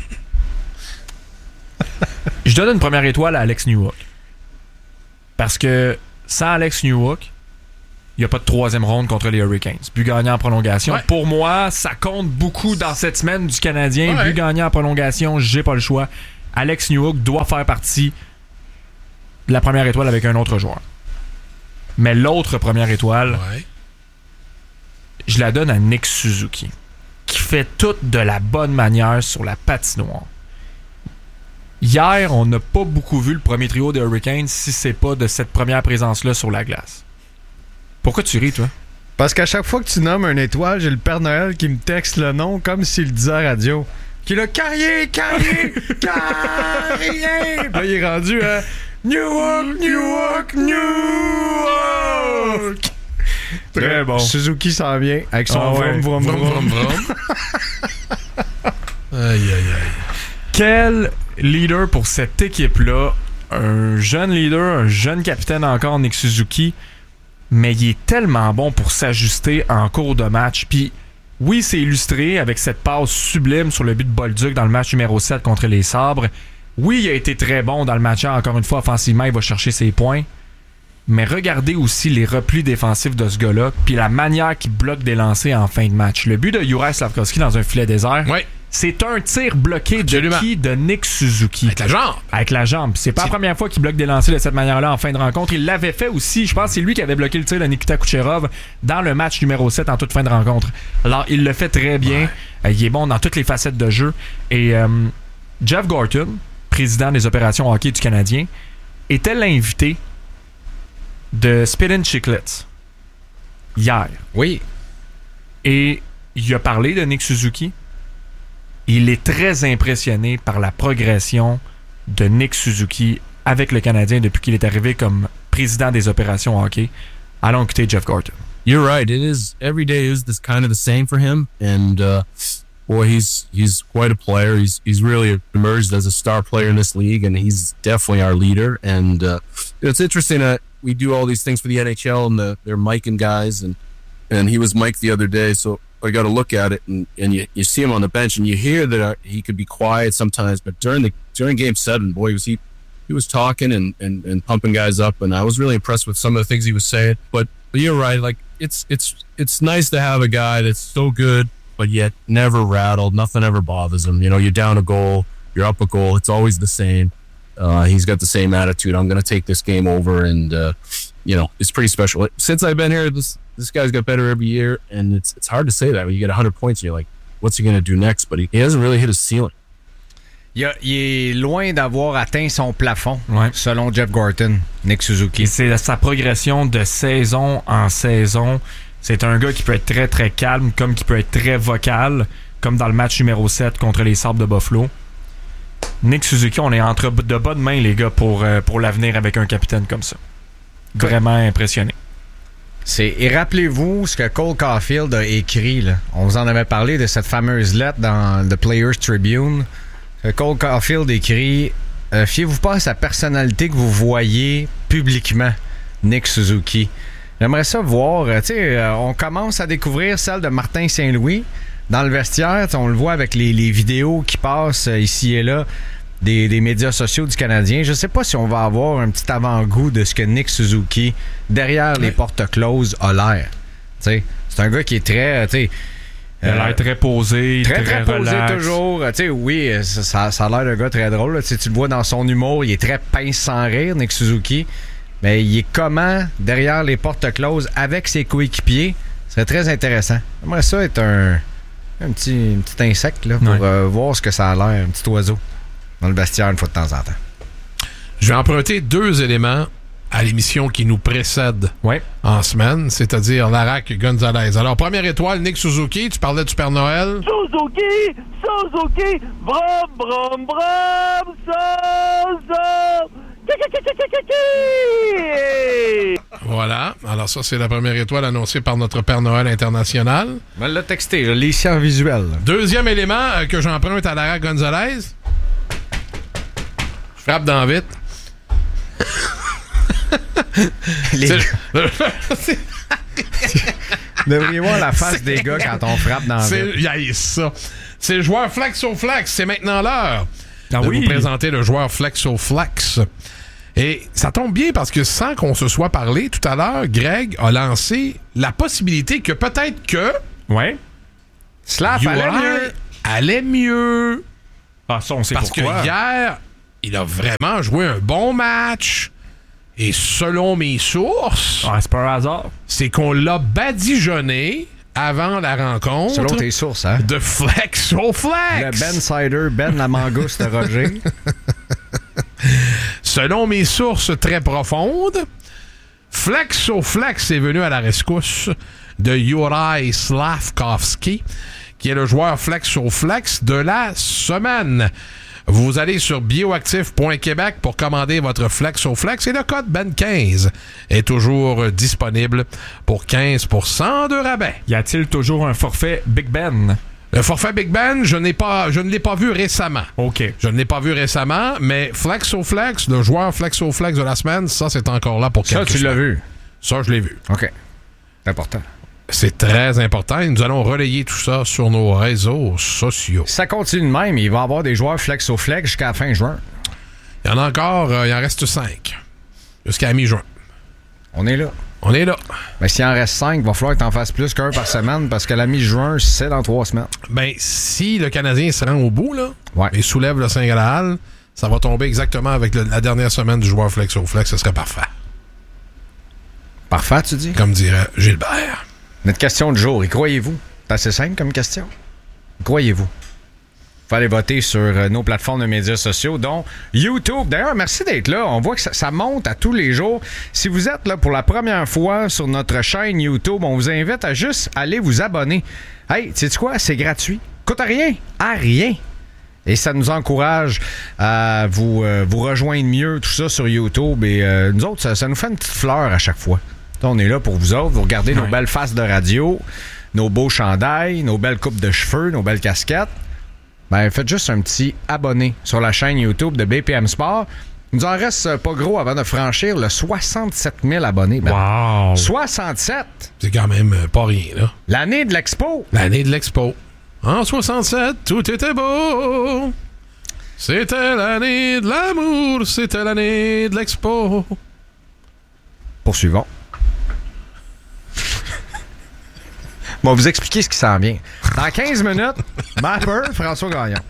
Je donne une première étoile à Alex Newhook. Parce que sans Alex Newhook, il n'y a pas de troisième ronde contre les Hurricanes. But gagnant en prolongation. Ouais. Pour moi, ça compte beaucoup dans cette semaine du Canadien. Ouais. But gagnant en prolongation, j'ai pas le choix. Alex Newhook doit faire partie de la première étoile avec un autre joueur. Mais l'autre première étoile, Ouais. je la donne à Nick Suzuki, qui fait tout de la bonne manière sur la patinoire. Hier, on n'a pas beaucoup vu le premier trio des Hurricanes si c'est pas de cette première présence-là sur la glace. Pourquoi tu ris, toi? Parce qu'à chaque fois que tu nommes une étoile, j'ai le Père Noël qui me texte le nom comme s'il le disait à la radio. Qui est là, Carrier, Carrier, Carrier! Puis là, il est rendu à Newhook, Newhook, Newhook! Très bon. Suzuki s'en vient avec son Ah ouais. vroom, vroom, vroom. Vroom, vroom. Aïe, aïe, aïe. Quel leader pour cette équipe-là. Un jeune leader, un jeune capitaine encore, Nick Suzuki. Mais il est tellement bon pour s'ajuster en cours de match. Puis oui, c'est illustré avec cette passe sublime sur le but de Bolduc dans le match numéro sept contre les Sabres. Oui, il a été très bon dans le match. Encore une fois, offensivement, il va chercher ses points. Mais regardez aussi les replis défensifs de ce gars-là, puis la manière qu'il bloque des lancers en fin de match. Le but de Juraj Slafkovský dans un filet désert, ouais. c'est un tir bloqué Absolument. de qui? De Nick Suzuki. Avec la jambe. Avec la jambe. C'est pas c'est... la première fois qu'il bloque des lancers de cette manière-là en fin de rencontre. Il l'avait fait aussi. Je pense que c'est lui qui avait bloqué le tir de Nikita Kucherov dans le match numéro sept en toute fin de rencontre. Alors, il le fait très bien. Ouais. Euh, il est bon dans toutes les facettes de jeu. Et euh, Jeff Gorton, président des opérations hockey du Canadien, était l'invité de Spittin' Chiclets hier. Oui. Et il a parlé de Nick Suzuki. Il est très impressionné par la progression de Nick Suzuki avec le Canadien depuis qu'il est arrivé comme président des opérations hockey. Allons écouter Jeff Gorton. You're right. It is every day is this kind of the same for him, and uh, boy, he's he's quite a player. He's he's really emerged as a star player in this league, and he's definitely our leader. And uh, it's interesting that we do all these things for the N H L and the, they're micing guys, and and he was mic'd the other day, so I got to look at it, and, and you, you see him on the bench, and you hear that he could be quiet sometimes, but during the during Game Seven, boy, was he he was talking and, and, and pumping guys up, and I was really impressed with some of the things he was saying. But, but you're right, like it's it's it's nice to have a guy that's so good, but yet never rattled, nothing ever bothers him. You know, you're down a goal, you're up a goal, it's always the same. Uh, he's got the same attitude. I'm going to take this game over, and uh, you know, it's pretty special. Since I've been here, this this guy's got better every year, and it's it's hard to say that when you get one hundred points and you're like, what's he going to do next? But he, he hasn't really hit his ceiling. Il, a, il est loin d'avoir atteint son plafond, ouais. selon Jeff Gorton, Nick Suzuki. Et c'est sa progression de saison en saison. C'est un gars qui peut être très très calme, comme qui peut être très vocal, comme dans le match numéro sept contre les Sabres de Buffalo. Nick Suzuki, on est entre de bonnes mains, les gars, pour, euh, pour l'avenir avec un capitaine comme ça. Vraiment impressionné. C'est, et rappelez-vous ce que Cole Caulfield a écrit. Là. On vous en avait parlé de cette fameuse lettre dans The Players Tribune. Cole Caulfield écrit euh, « Fiez-vous pas à sa personnalité que vous voyez publiquement, Nick Suzuki. » J'aimerais ça voir. Tu sais, euh, on commence à découvrir celle de Martin Saint-Louis. Dans le vestiaire, on le voit avec les, les vidéos qui passent ici et là des, des médias sociaux du Canadien. Je sais pas si on va avoir un petit avant-goût de ce que Nick Suzuki, derrière les portes closes, a l'air. T'sais, c'est un gars qui est très... T'sais, il a l'air euh, très posé, très, très, très relax. posé toujours. T'sais, oui, ça, ça a l'air d'un gars très drôle. Là. Tu le vois dans son humour, il est très pince sans rire, Nick Suzuki. Mais il est comment derrière les portes closes avec ses coéquipiers. C'est très intéressant. J'aimerais ça être un... Un petit, un petit insecte là, pour ouais. euh, voir ce que ça a l'air, un petit oiseau dans le vestiaire une fois de temps en temps. Je vais emprunter deux éléments à l'émission qui nous précède ouais. en semaine, c'est-à-dire Larac Gonzalez. Alors, première étoile, Nick Suzuki, tu parlais du Père Noël. Suzuki, Suzuki, brum, brum, brum, Suzuki. Voilà. Alors ça, c'est la première étoile annoncée par notre Père Noël international. Je l'ai texté, je l'ai ici en visuel. Deuxième élément euh, que j'emprunte à Lara Gonzalez. Je frappe dans vite. Les... devriez voir la face des gars quand on frappe dans vite. C'est ça. C'est le joueur Flex au Flex. C'est maintenant l'heure ah de oui. vous présenter le joueur Flex au Flex. Et ça tombe bien parce que sans qu'on se soit parlé tout à l'heure, Greg a lancé la possibilité que peut-être que... Ouais. Slav allait mieux. allait mieux. Ah, ça, on sait parce pourquoi. Parce que hier, il a vraiment joué un bon match. Et selon mes sources... Ah, c'est pas un hasard. C'est qu'on l'a badigeonné avant la rencontre. Selon tes sources, hein? De flex au flex. Le Ben Cider, Ben la mangouste de Roger. Selon mes sources très profondes, flex au flex est venu à la rescousse de Juraj Slafkovský, qui est le joueur flex au flex de la semaine. Vous allez sur bioactif point québec pour commander votre flex au flex et le code Ben quinze est toujours disponible pour quinze pour cent de rabais. Y a-t-il toujours un forfait Big Ben? Le forfait Big Ben, je n'ai pas, je ne l'ai pas vu récemment. OK. Je ne l'ai pas vu récemment, mais flex au flex, le joueur flex au flex de la semaine, ça, c'est encore là pour quelques Ça, tu l'as vu? Ça, je l'ai vu. OK. C'est important. C'est très important et nous allons relayer tout ça sur nos réseaux sociaux. Ça continue de même. Il va y avoir des joueurs flex au flex jusqu'à la fin juin. Il y en a encore, euh, il en reste cinq. Jusqu'à la mi-juin. On est là. On est là. Mais s'il en reste cinq, il va falloir que tu en fasses plus qu'un par semaine parce que la mi-juin, c'est dans trois semaines. Ben, si le Canadien se rend au bout, là, ouais. et soulève le cinq à la halle, ça va tomber exactement avec le, la dernière semaine du joueur flex au flex. Ce serait parfait. Parfait, tu dis? Comme dirait Gilbert. Notre question du jour, y croyez-vous? C'est assez simple comme question. Y croyez-vous? Vous allez voter sur euh, nos plateformes de médias sociaux, dont YouTube. D'ailleurs, merci d'être là. On voit que ça, ça monte à tous les jours. Si vous êtes là pour la première fois sur notre chaîne YouTube, on vous invite à juste aller vous abonner. Hey, tu sais quoi? C'est gratuit. Coûte à rien. À rien. Et ça nous encourage à vous, euh, vous rejoindre mieux, tout ça sur YouTube. Et euh, nous autres, ça, ça nous fait une petite fleur à chaque fois. On est là pour vous autres. Vous regardez ouais. nos belles faces de radio, nos beaux chandails, nos belles coupes de cheveux, nos belles casquettes. Ben, faites juste un petit abonné sur la chaîne YouTube de B P M Sport. Il nous en reste pas gros avant de franchir le soixante-sept mille abonnés. Ben, wow! soixante-sept! C'est quand même pas rien, là. L'année de l'Expo! L'année de l'Expo. En soixante-sept, tout était beau. C'était l'année de l'amour, c'était l'année de l'Expo. Poursuivons. Bon, vous expliquer ce qui s'en vient. Dans quinze minutes, Mapper, François Gagnon.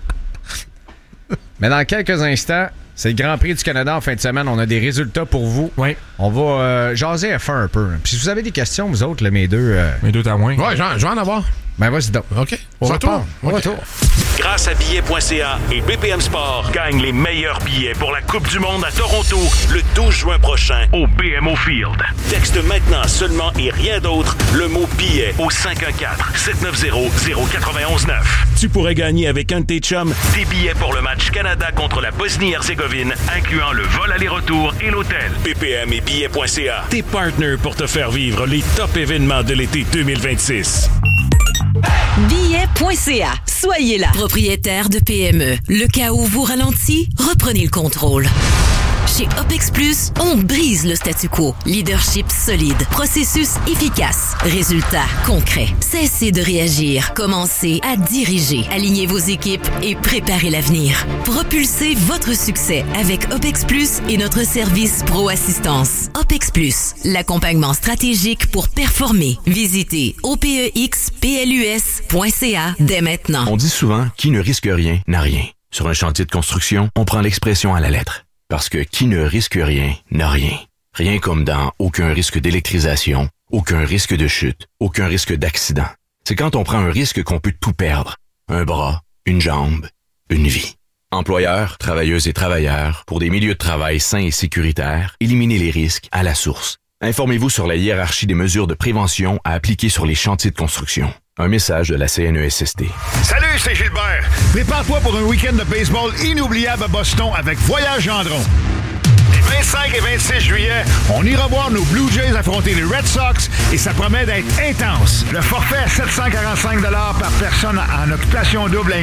Mais dans quelques instants, c'est le Grand Prix du Canada en fin de semaine. On a des résultats pour vous. Oui. On va euh, jaser F un un peu. Puis si vous avez des questions, vous autres, là, mes deux... Euh... Mes deux témoins. Ouais, je vais en avoir. Ben, vas-y donc. OK. Au retour. Au okay. retour. Grâce à billets point c a et B P M Sport, gagne les meilleurs billets pour la Coupe du Monde à Toronto le douze juin prochain au B M O Field. Texte maintenant seulement et rien d'autre le mot billet au cinq un quatre, sept neuf zéro, zéro quatre un neuf. Tu pourrais gagner avec un de tes chums des billets pour le match Canada contre la Bosnie-Herzégovine, incluant le vol aller-retour et l'hôtel. B P M et billets point c a, tes partenaires pour te faire vivre les top événements de l'été deux mille vingt-six. billets point c a. Soyez là. Propriétaire de P M E. Le cas où vous ralentit, reprenez le contrôle. Chez OPEX Plus, on brise le statu quo. Leadership solide, processus efficace, résultats concrets. Cessez de réagir, commencez à diriger. Alignez vos équipes et préparez l'avenir. Propulsez votre succès avec OPEX Plus et notre service Pro Assistance. OPEX Plus, l'accompagnement stratégique pour performer. Visitez O P E X P L U S point C A dès maintenant. On dit souvent qui ne risque rien n'a rien. Sur un chantier de construction, on prend l'expression à la lettre. Parce que qui ne risque rien n'a rien. Rien comme dans aucun risque d'électrisation, aucun risque de chute, aucun risque d'accident. C'est quand on prend un risque qu'on peut tout perdre. Un bras, une jambe, une vie. Employeurs, travailleuses et travailleurs, pour des milieux de travail sains et sécuritaires, éliminez les risques à la source. Informez-vous sur la hiérarchie des mesures de prévention à appliquer sur les chantiers de construction. Un message de la C N E S S T. Salut, c'est Gilbert. Prépare-toi pour un week-end de baseball inoubliable à Boston avec Voyage Gendron. Les vingt-cinq et vingt-six juillet, on ira voir nos Blue Jays affronter les Red Sox et ça promet d'être intense. Le forfait à sept cent quarante-cinq dollars par personne en occupation double inclus.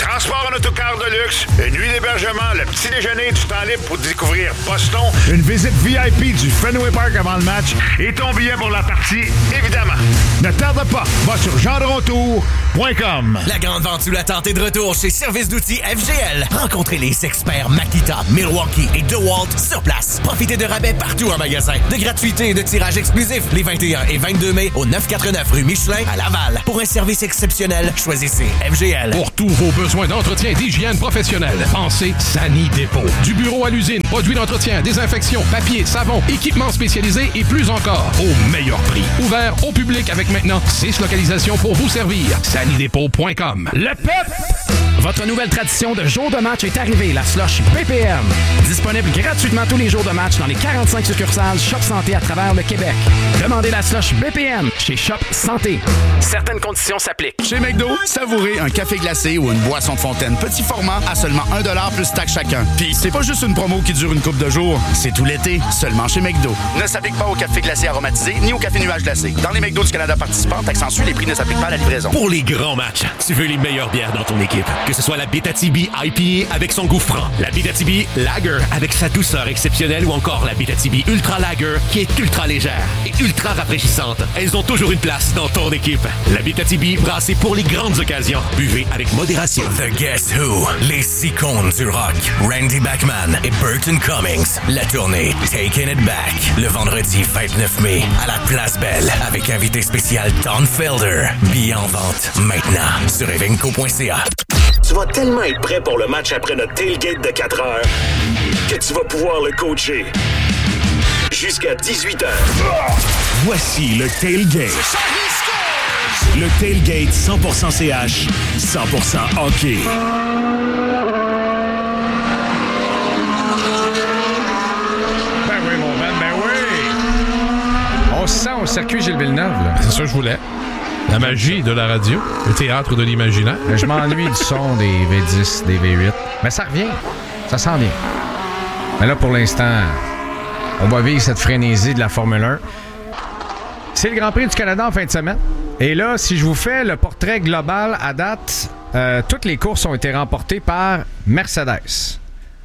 transport en autocar de luxe, une nuit d'hébergement, le petit déjeuner, du temps libre pour découvrir Boston, une visite V I P du Fenway Park avant le match et ton billet pour la partie, évidemment. Ne tarde pas, va sur gendrontour point com. La grande vente sous la tente est de retour chez Service d'outils F G L. Rencontrez les experts Makita, Milwaukee et DeWalt sur place. Profitez de rabais partout en magasin, de gratuité et de tirage exclusif les vingt et un et vingt-deux mai au neuf cent quatre-vingt-neuf rue Michelin à Laval. Pour un service exceptionnel, choisissez F G L. Pour tous vos besoins d'entretien d'hygiène professionnelle, pensez Sani Dépôt. Du bureau à l'usine, produits d'entretien, désinfection, papier, savon, équipements spécialisés et plus encore, au meilleur prix. Ouvert au public avec maintenant six localisations pour vous servir. sani dépôt point com. Le P E P! Votre nouvelle tradition de jour de match est arrivée, la slush P P M. Disponible gratuitement tous les jours de match dans les quarante-cinq succursales Shop Santé à travers le Québec. Demandez la slush B P M chez Shop Santé. Certaines conditions s'appliquent. Chez McDo, savourez un café glacé ou une boisson de fontaine petit format à seulement un dollar plus taxe chacun. Puis c'est pas juste une promo qui dure une couple de jours, c'est tout l'été, seulement chez McDo. Ne s'applique pas au café glacé aromatisé ni au café nuage glacé. Dans les McDo du Canada participants, taxe en Suisse, les prix ne s'appliquent pas à la livraison. Pour les grands matchs, tu veux les meilleures bières dans ton équipe. Que ce soit la Abitibi I P A avec son goût franc, la Abitibi Lager avec sa douceur exceptionnelle ou encore la Abitibi Ultra Lager qui est ultra légère et ultra rafraîchissante. Elles ont toujours une place dans ton équipe. La Abitibi brassée pour les grandes occasions. Buvez avec modération. The Guess Who, les icônes du rock, Randy Bachman et Burton Cummings. La tournée Taking It Back, le vendredi vingt-neuf mai à la Place Belle avec invité spécial Don Felder. Billets en vente maintenant sur evenco point c a. Tu vas tellement être prêt pour le match après notre tailgate de quatre heures que tu vas pouvoir le coacher jusqu'à dix-huit heures. Voici le tailgate. Le tailgate cent pour cent C H, cent pour cent hockey. Ben oui, mon man, ben oui! On se sent au circuit Gilles Villeneuve, là. C'est ça que je voulais. La magie de la radio, le théâtre de l'imaginaire. Je m'ennuie du son des V dix, des V huit. Mais ça revient. Ça s'en vient. Mais là, pour l'instant, on va vivre cette frénésie de la Formule un. C'est le Grand Prix du Canada en fin de semaine. Et là, si je vous fais le portrait global à date, euh, toutes les courses ont été remportées par Mercedes.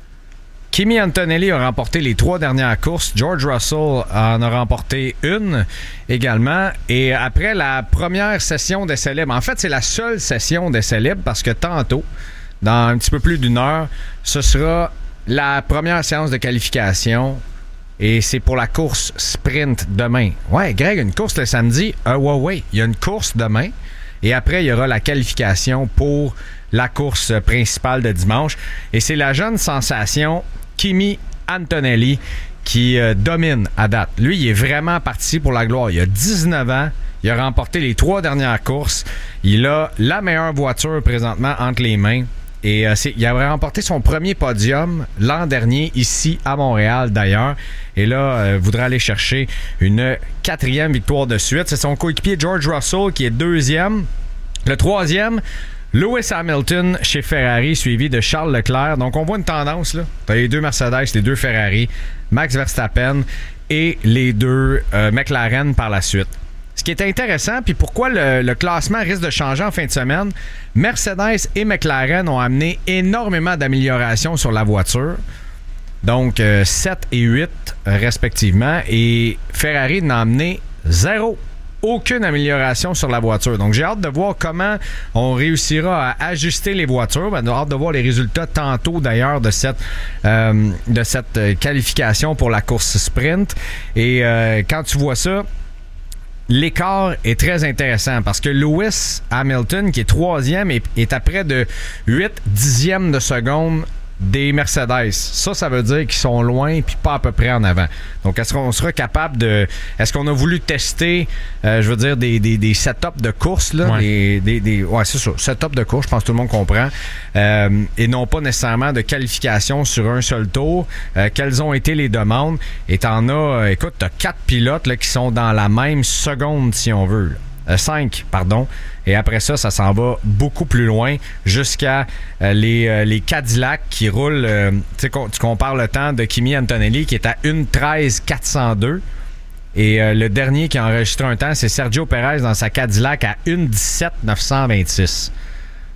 Kimi Antonelli a remporté les trois dernières courses. George Russell en a remporté une également. Et après la première session d'essai libre, en fait, c'est la seule session d'essai libre parce que tantôt, dans un petit peu plus d'une heure, ce sera la première séance de qualification. Et c'est pour la course sprint demain. Ouais, Greg, une course le samedi. Euh, ouais, ouais, il y a une course demain. Et après, il y aura la qualification pour la course principale de dimanche. Et c'est la jeune sensation Kimi Antonelli qui euh, domine à date. Lui, il est vraiment parti pour la gloire. Il a dix-neuf ans. Il a remporté les trois dernières courses. Il a la meilleure voiture présentement entre les mains. Et euh, c'est, il a remporté son premier podium l'an dernier ici à Montréal d'ailleurs. Et là, euh, voudrait aller chercher une quatrième victoire de suite. C'est son coéquipier George Russell qui est deuxième. Le troisième, Lewis Hamilton chez Ferrari, suivi de Charles Leclerc. Donc on voit une tendance là. T'as les deux Mercedes, les deux Ferrari, Max Verstappen et les deux euh, McLaren par la suite. Ce qui est intéressant, puis pourquoi le, le classement risque de changer en fin de semaine, Mercedes et McLaren ont amené énormément d'améliorations sur la voiture. Donc, euh, sept et huit euh, respectivement. Et Ferrari n'a amené zéro. Aucune amélioration sur la voiture. Donc, j'ai hâte de voir comment on réussira à ajuster les voitures. J'ai hâte de voir les résultats tantôt, d'ailleurs, de cette, euh, de cette qualification pour la course sprint. Et euh, quand tu vois ça, l'écart est très intéressant parce que Lewis Hamilton, qui est troisième, est, est à près de huit dixièmes de seconde des Mercedes. Ça, ça veut dire qu'ils sont loin puis pas à peu près en avant. Donc, est-ce qu'on sera capable de... Est-ce qu'on a voulu tester, euh, je veux dire, des, des, des setups de course, là? Ouais. Des, des, des, ouais, c'est ça. Setup de course, je pense que tout le monde comprend. Euh, et non pas nécessairement de qualification sur un seul tour. Euh, quelles ont été les demandes? Et t'en as... Euh, écoute, t'as quatre pilotes là, qui sont dans la même seconde, si on veut, là. Euh, cinq, pardon. Et après ça, ça s'en va beaucoup plus loin jusqu'à euh, les, euh, les Cadillacs qui roulent. Euh, tu compares le temps de Kimi Antonelli qui est à une treize quatre cent deux. Et euh, le dernier qui a enregistré un temps, c'est Sergio Perez dans sa Cadillac à une dix-sept neuf cent vingt-six.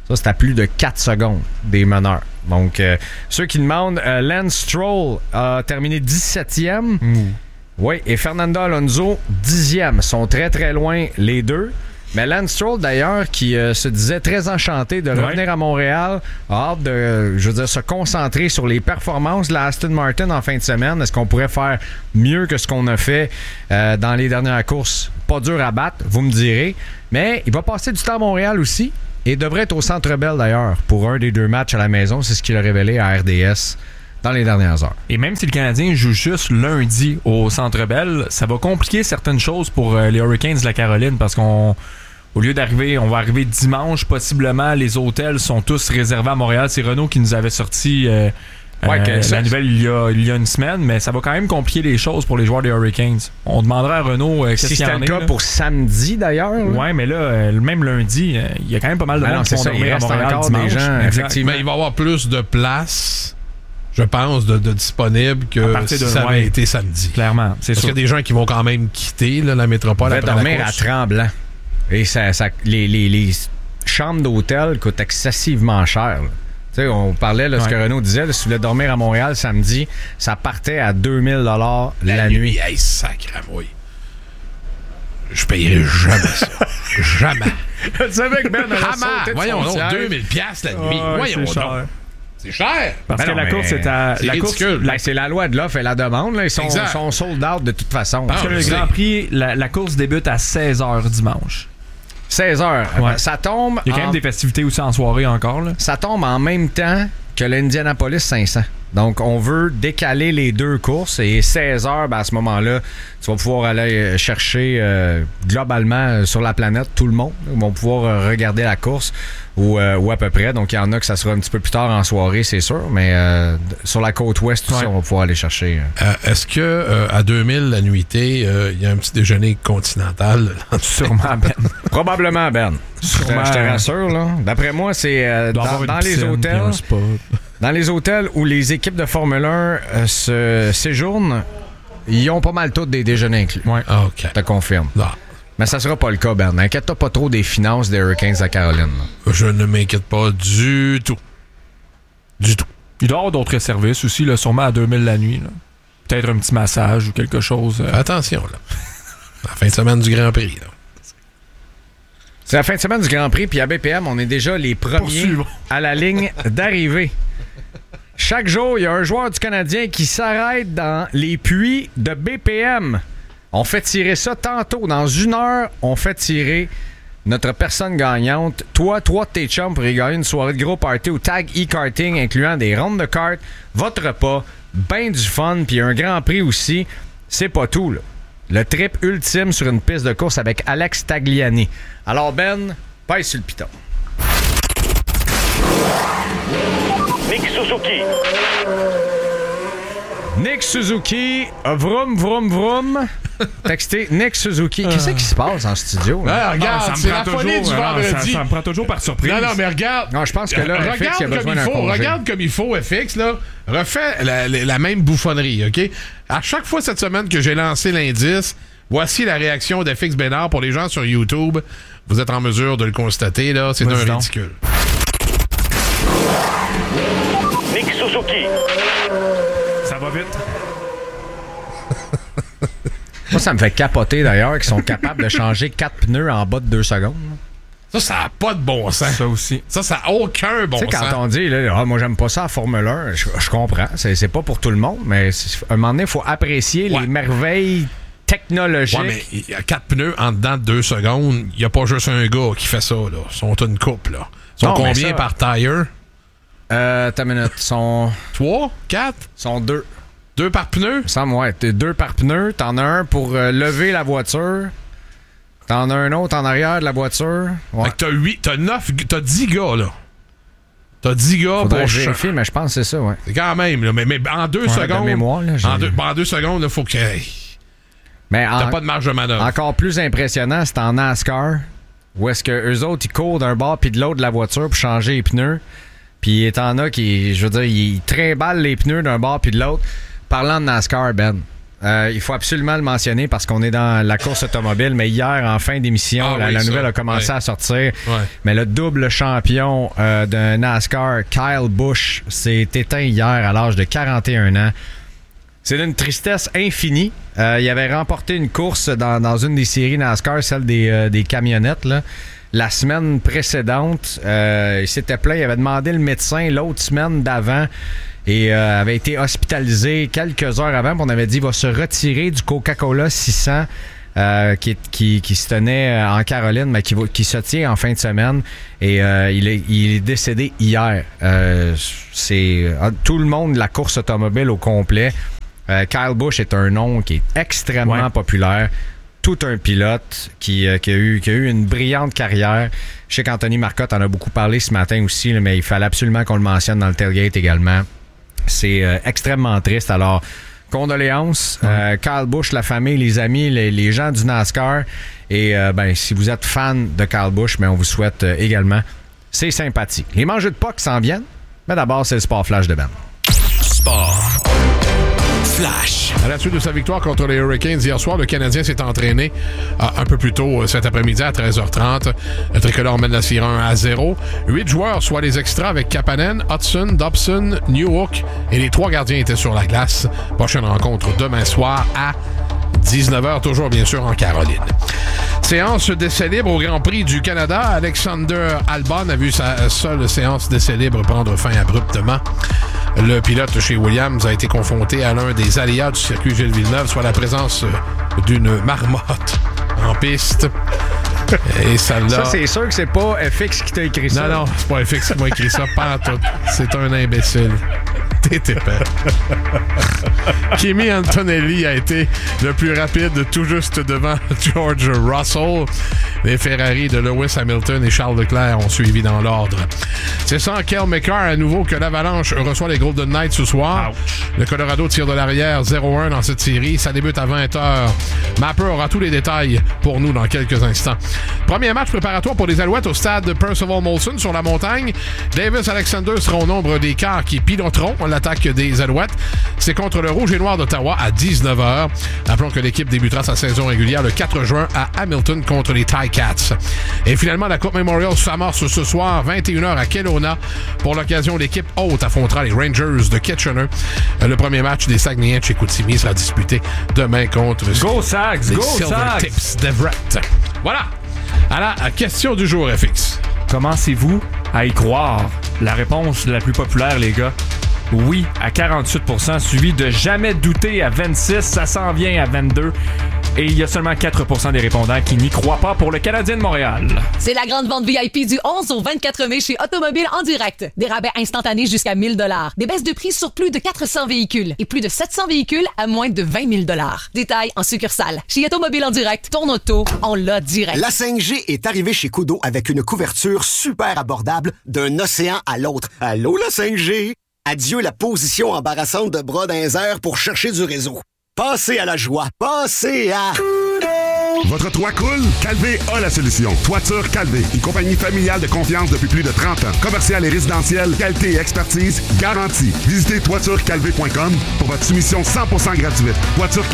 Ça, c'est à plus de quatre secondes des meneurs. Donc, euh, ceux qui demandent, euh, Lance Stroll a terminé dix-septième. Mmh. Oui, et Fernando Alonso, dixième. Ils sont très, très loin, les deux. Mais Lance Stroll, d'ailleurs, qui euh, se disait très enchanté de revenir ouais. à Montréal, a hâte de, euh, je veux dire, se concentrer sur les performances de la Aston Martin en fin de semaine. Est-ce qu'on pourrait faire mieux que ce qu'on a fait euh, dans les dernières courses? Pas dur à battre, vous me direz. Mais il va passer du temps à Montréal aussi et devrait être au Centre Bell, d'ailleurs, pour un des deux matchs à la maison. C'est ce qu'il a révélé à R D S dans les dernières heures. Et même si le Canadien joue juste lundi au Centre Bell, ça va compliquer certaines choses pour euh, les Hurricanes de la Caroline parce qu'on Au lieu d'arriver, on va arriver dimanche, possiblement, les hôtels sont tous réservés à Montréal. C'est Renault qui nous avait sorti euh, ouais, euh, la nouvelle il y, a, il y a une semaine, mais ça va quand même compliquer les choses pour les joueurs des Hurricanes. On demandera à Renault euh, qu'est-ce si qu'il y en c'était est. le cas là. Pour samedi, d'ailleurs. Là. Ouais, mais là, euh, même lundi, euh, il y a quand même pas mal de ben monde non, qui vont ça, dormir à Montréal encore dimanche. Des gens, effectivement. Mais il va y avoir plus de place, je pense, de, de disponibles que si de, ça avait ouais, été samedi. Clairement, c'est Parce sûr. qu'il y a des gens qui vont quand même quitter là, la métropole. On va après dormir la à course. Tremblant. Et ça, ça, les, les, les chambres d'hôtel coûtent excessivement cher. Tu sais, on parlait, là, ouais. ce que Renaud disait, là, si vous voulez dormir à Montréal samedi, ça partait à deux mille dollars la, la nuit. nuit. Hey, sacramouille. Je payerai jamais ça. Jamais. Tu savais que Ben a sauté de Voyons donc, deux mille dollars la nuit. Oh, Voyons c'est donc. cher. C'est cher. Parce ben que non, la course est à. C'est la ridicule. Course, la, c'est la loi de l'offre et la demande. Là. Ils sont, exact. sont sold out de toute façon. Parce que le Grand Prix, la, la course débute à seize heures dimanche. seize heures. Ouais. Ça tombe. Il y a quand en... même des festivités aussi en soirée encore. Là. Ça tombe en même temps que l'Indianapolis cinq cents. Donc, on veut décaler les deux courses et seize heures, ben à ce moment-là, tu vas pouvoir aller chercher euh, globalement sur la planète tout le monde. Ils vont pouvoir euh, regarder la course ou, euh, ou à peu près. Donc, il y en a que ça sera un petit peu plus tard en soirée, c'est sûr. Mais euh, sur la côte ouest, tout ouais. ça, on va pouvoir aller chercher. Euh. Euh, est-ce que euh, à deux mille la nuitée, il euh, y a un petit déjeuner continental? Sûrement, Ben. Probablement, Ben. Sûrement. Je te rassure, là. D'après moi, c'est euh, dans, dans les hôtels. Dans les hôtels où les équipes de Formule un euh, se séjournent, ils ont pas mal tous des déjeuners inclus. Ouais. Ah, OK. Je te confirme. Non. Mais ça sera pas le cas, Ben. Inquiète-toi pas trop des finances des Hurricanes à Caroline. Là. Je ne m'inquiète pas du tout. Du tout. Il doit y avoir d'autres services aussi, là, sûrement à deux mille la nuit. Là. Peut-être un petit massage ou quelque chose. Euh... Attention, là. La fin de semaine du Grand Prix, là. C'est la fin de semaine du Grand Prix, puis à B P M, on est déjà les premiers à la ligne d'arrivée. Chaque jour, il y a un joueur du Canadien qui s'arrête dans les puits de B P M. On fait tirer ça tantôt. Dans une heure, on fait tirer notre personne gagnante. Toi, toi de tes chums pour y gagner une soirée de gros party au Tag e-karting, incluant des rondes de cartes, votre repas, ben du fun, puis un Grand Prix aussi. C'est pas tout, là. Le trip ultime sur une piste de course avec Alex Tagliani. Alors Ben, pèse sur le piton. Nick Suzuki. Nick Suzuki, vroom, vroom, vroom. Textez Nick Suzuki. Qu'est-ce qui se passe en studio? Là? Ah, regarde, ah, c'est la folie du vendredi. Ça, ça me prend toujours par surprise. Non, non, mais regarde. Non, je pense que là, regarde F X, il a besoin d'un congé. Regarde comme il faut, F X, là. Refais la, la, la même bouffonnerie, OK? À chaque fois cette semaine que j'ai lancé l'indice, voici la réaction d'F X Bénard pour les gens sur YouTube. Vous êtes en mesure de le constater, là. C'est un ridicule. Nick Suzuki. Ça va vite. Moi, ça me fait capoter, d'ailleurs, qu'ils sont capables de changer quatre pneus en bas de deux secondes. Ça, ça n'a pas de bon sens. Ça aussi. Ça, ça n'a aucun bon sens. Tu sais, quand on dit, là, ah, moi, j'aime pas ça en Formule un, je, je comprends. C'est, c'est pas pour tout le monde, mais à un moment donné, il faut apprécier ouais. les merveilles technologiques. Ouais, mais il y a quatre pneus en dedans de deux secondes. Il n'y a pas juste un gars qui fait ça, là. Ils sont une couple, là. Ils sont non, combien ça, par tire? Euh, t'as une minute. Ils sont... Trois? Quatre? Ils sont deux. Deux par pneu? Ça me ouais. T'es deux par pneu. T'en as un pour euh, lever la voiture. T'en as un autre en arrière de la voiture. Ouais. Fait que t'as huit, t'as neuf, t'as dix gars, là. T'as dix gars Faudrait pour... vérifier, mais je pense que c'est ça, ouais. C'est quand même, là. Mais, mais en deux ouais, secondes... De mémoire, là, en, deux, en deux secondes, il faut que... Hey, mais t'as en, pas de marge de manœuvre. Encore plus impressionnant, c'est en NASCAR, où est-ce que eux autres, ils courent d'un bord puis de l'autre de la voiture pour changer les pneus. Puis il t'en a qui, je veux dire, ils trimballent les pneus d'un bord puis de l'autre. Parlant de NASCAR, Ben, Euh, il faut absolument le mentionner parce qu'on est dans la course automobile, mais hier, en fin d'émission, Ah la, oui, la ça, nouvelle a commencé ouais. à sortir. Ouais. Mais le double champion euh, de NASCAR, Kyle Busch, s'est éteint hier à l'âge de quarante et un ans. C'est d'une tristesse infinie. Euh, il avait remporté une course dans, dans une des séries NASCAR, celle des, euh, des camionnettes, là. La semaine précédente, euh, il s'était plaint, il avait demandé le médecin l'autre semaine d'avant et euh, avait été hospitalisé quelques heures avant. On avait dit qu'il va se retirer du Coca-Cola six cents euh, qui, qui, qui se tenait en Caroline, mais qui, qui se tient en fin de semaine. Et euh, il, est, il est décédé hier. Euh, c'est tout le monde de la course automobile au complet. Euh, Kyle Busch est un nom qui est extrêmement ouais. populaire. Tout un pilote qui, euh, qui, a eu, qui a eu une brillante carrière. Je sais qu'Anthony Marcotte en a beaucoup parlé ce matin aussi, là, mais il fallait absolument qu'on le mentionne dans le tailgate également. C'est euh, extrêmement triste. Alors, condoléances. Ouais. Euh, Kyle Busch, la famille, les amis, les, les gens du NASCAR. Et euh, ben, si vous êtes fan de Kyle Busch, mais on vous souhaite euh, également ses sympathies. Les mangeux de Pâques s'en viennent, mais d'abord, c'est le Sport Flash de Ben. Sport Flash. À la suite de sa victoire contre les Hurricanes hier soir, le Canadien s'est entraîné euh, un peu plus tôt euh, cet après-midi à treize heures trente. Le tricolore mène la série un à zéro. Huit joueurs, soit les extras avec Kapanen, Hudson, Dobson, Newhook et les trois gardiens étaient sur la glace. Prochaine rencontre demain soir à dix-neuf heures, toujours bien sûr en Caroline. Séance d'essai libre au Grand Prix du Canada. Alexander Albon a vu sa seule séance d'essai libre prendre fin abruptement. Le pilote chez Williams a été confronté à l'un des aléas du circuit Gilles Villeneuve, soit la présence d'une marmotte en piste. Et ça, ça, c'est sûr que c'est pas F X qui t'a écrit ça. Non, non, c'est pas F X qui m'a écrit ça, pas en tout. C'est un imbécile. T'es épais. Kimi Antonelli a été le plus rapide, tout juste devant George Russell. Les Ferrari de Lewis Hamilton et Charles Leclerc ont suivi dans l'ordre. C'est sans Kel McCarr à nouveau que l'Avalanche reçoit les Golden Knights ce soir. Ouch. Le Colorado tire de l'arrière zéro un dans cette série. Ça débute à vingt heures. Mapper aura tous les détails pour nous dans quelques instants. Premier match préparatoire pour les Alouettes au stade Percival Molson sur la montagne. Davis Alexander sera au nombre des quarts qui piloteront l'attaque des Alouettes. C'est contre le Rouge et Noir d'Ottawa à dix-neuf heures. Rappelons que l'équipe débutera sa saison régulière le quatre juin à Hamilton contre les Ticats. Et finalement, la Coupe Memorial s'amorce ce soir, vingt et une heures à Kelowna. Pour l'occasion, l'équipe haute affrontera les Rangers de Kitchener. Le premier match des Saguenayens de chez Chicoutimi sera disputé demain contre Go Sags! les Go Silver Sags! Tips d'Everett. Voilà! À la question du jour, F X. Commencez-vous à y croire? La réponse la plus populaire, les gars. Oui, à quarante-huit pour cent, suivi de jamais douter à vingt-six, ça s'en vient à vingt-deux. Et il y a seulement quatre pour cent des répondants qui n'y croient pas pour le Canadien de Montréal. C'est la grande vente V I P du onze au vingt-quatre mai chez Automobile en direct. Des rabais instantanés jusqu'à mille dollars. Des baisses de prix sur plus de quatre cents véhicules et plus de sept cents véhicules à moins de vingt mille dollars. Détails en succursale. Chez Automobile en direct, ton auto, on l'a direct. La cinq G est arrivée chez Kudo avec une couverture super abordable d'un océan à l'autre. Allô, la cinq G? Adieu la position embarrassante de bras dans les airs pour chercher du réseau. Passez à la joie. Passez à... Votre toit coule? Calvé a la solution. Toiture Calvé, une compagnie familiale de confiance depuis plus de trente ans. Commercial et résidentiel, qualité et expertise garantie. Visitez toiture calvé point com pour votre soumission cent pour cent gratuite. Toiture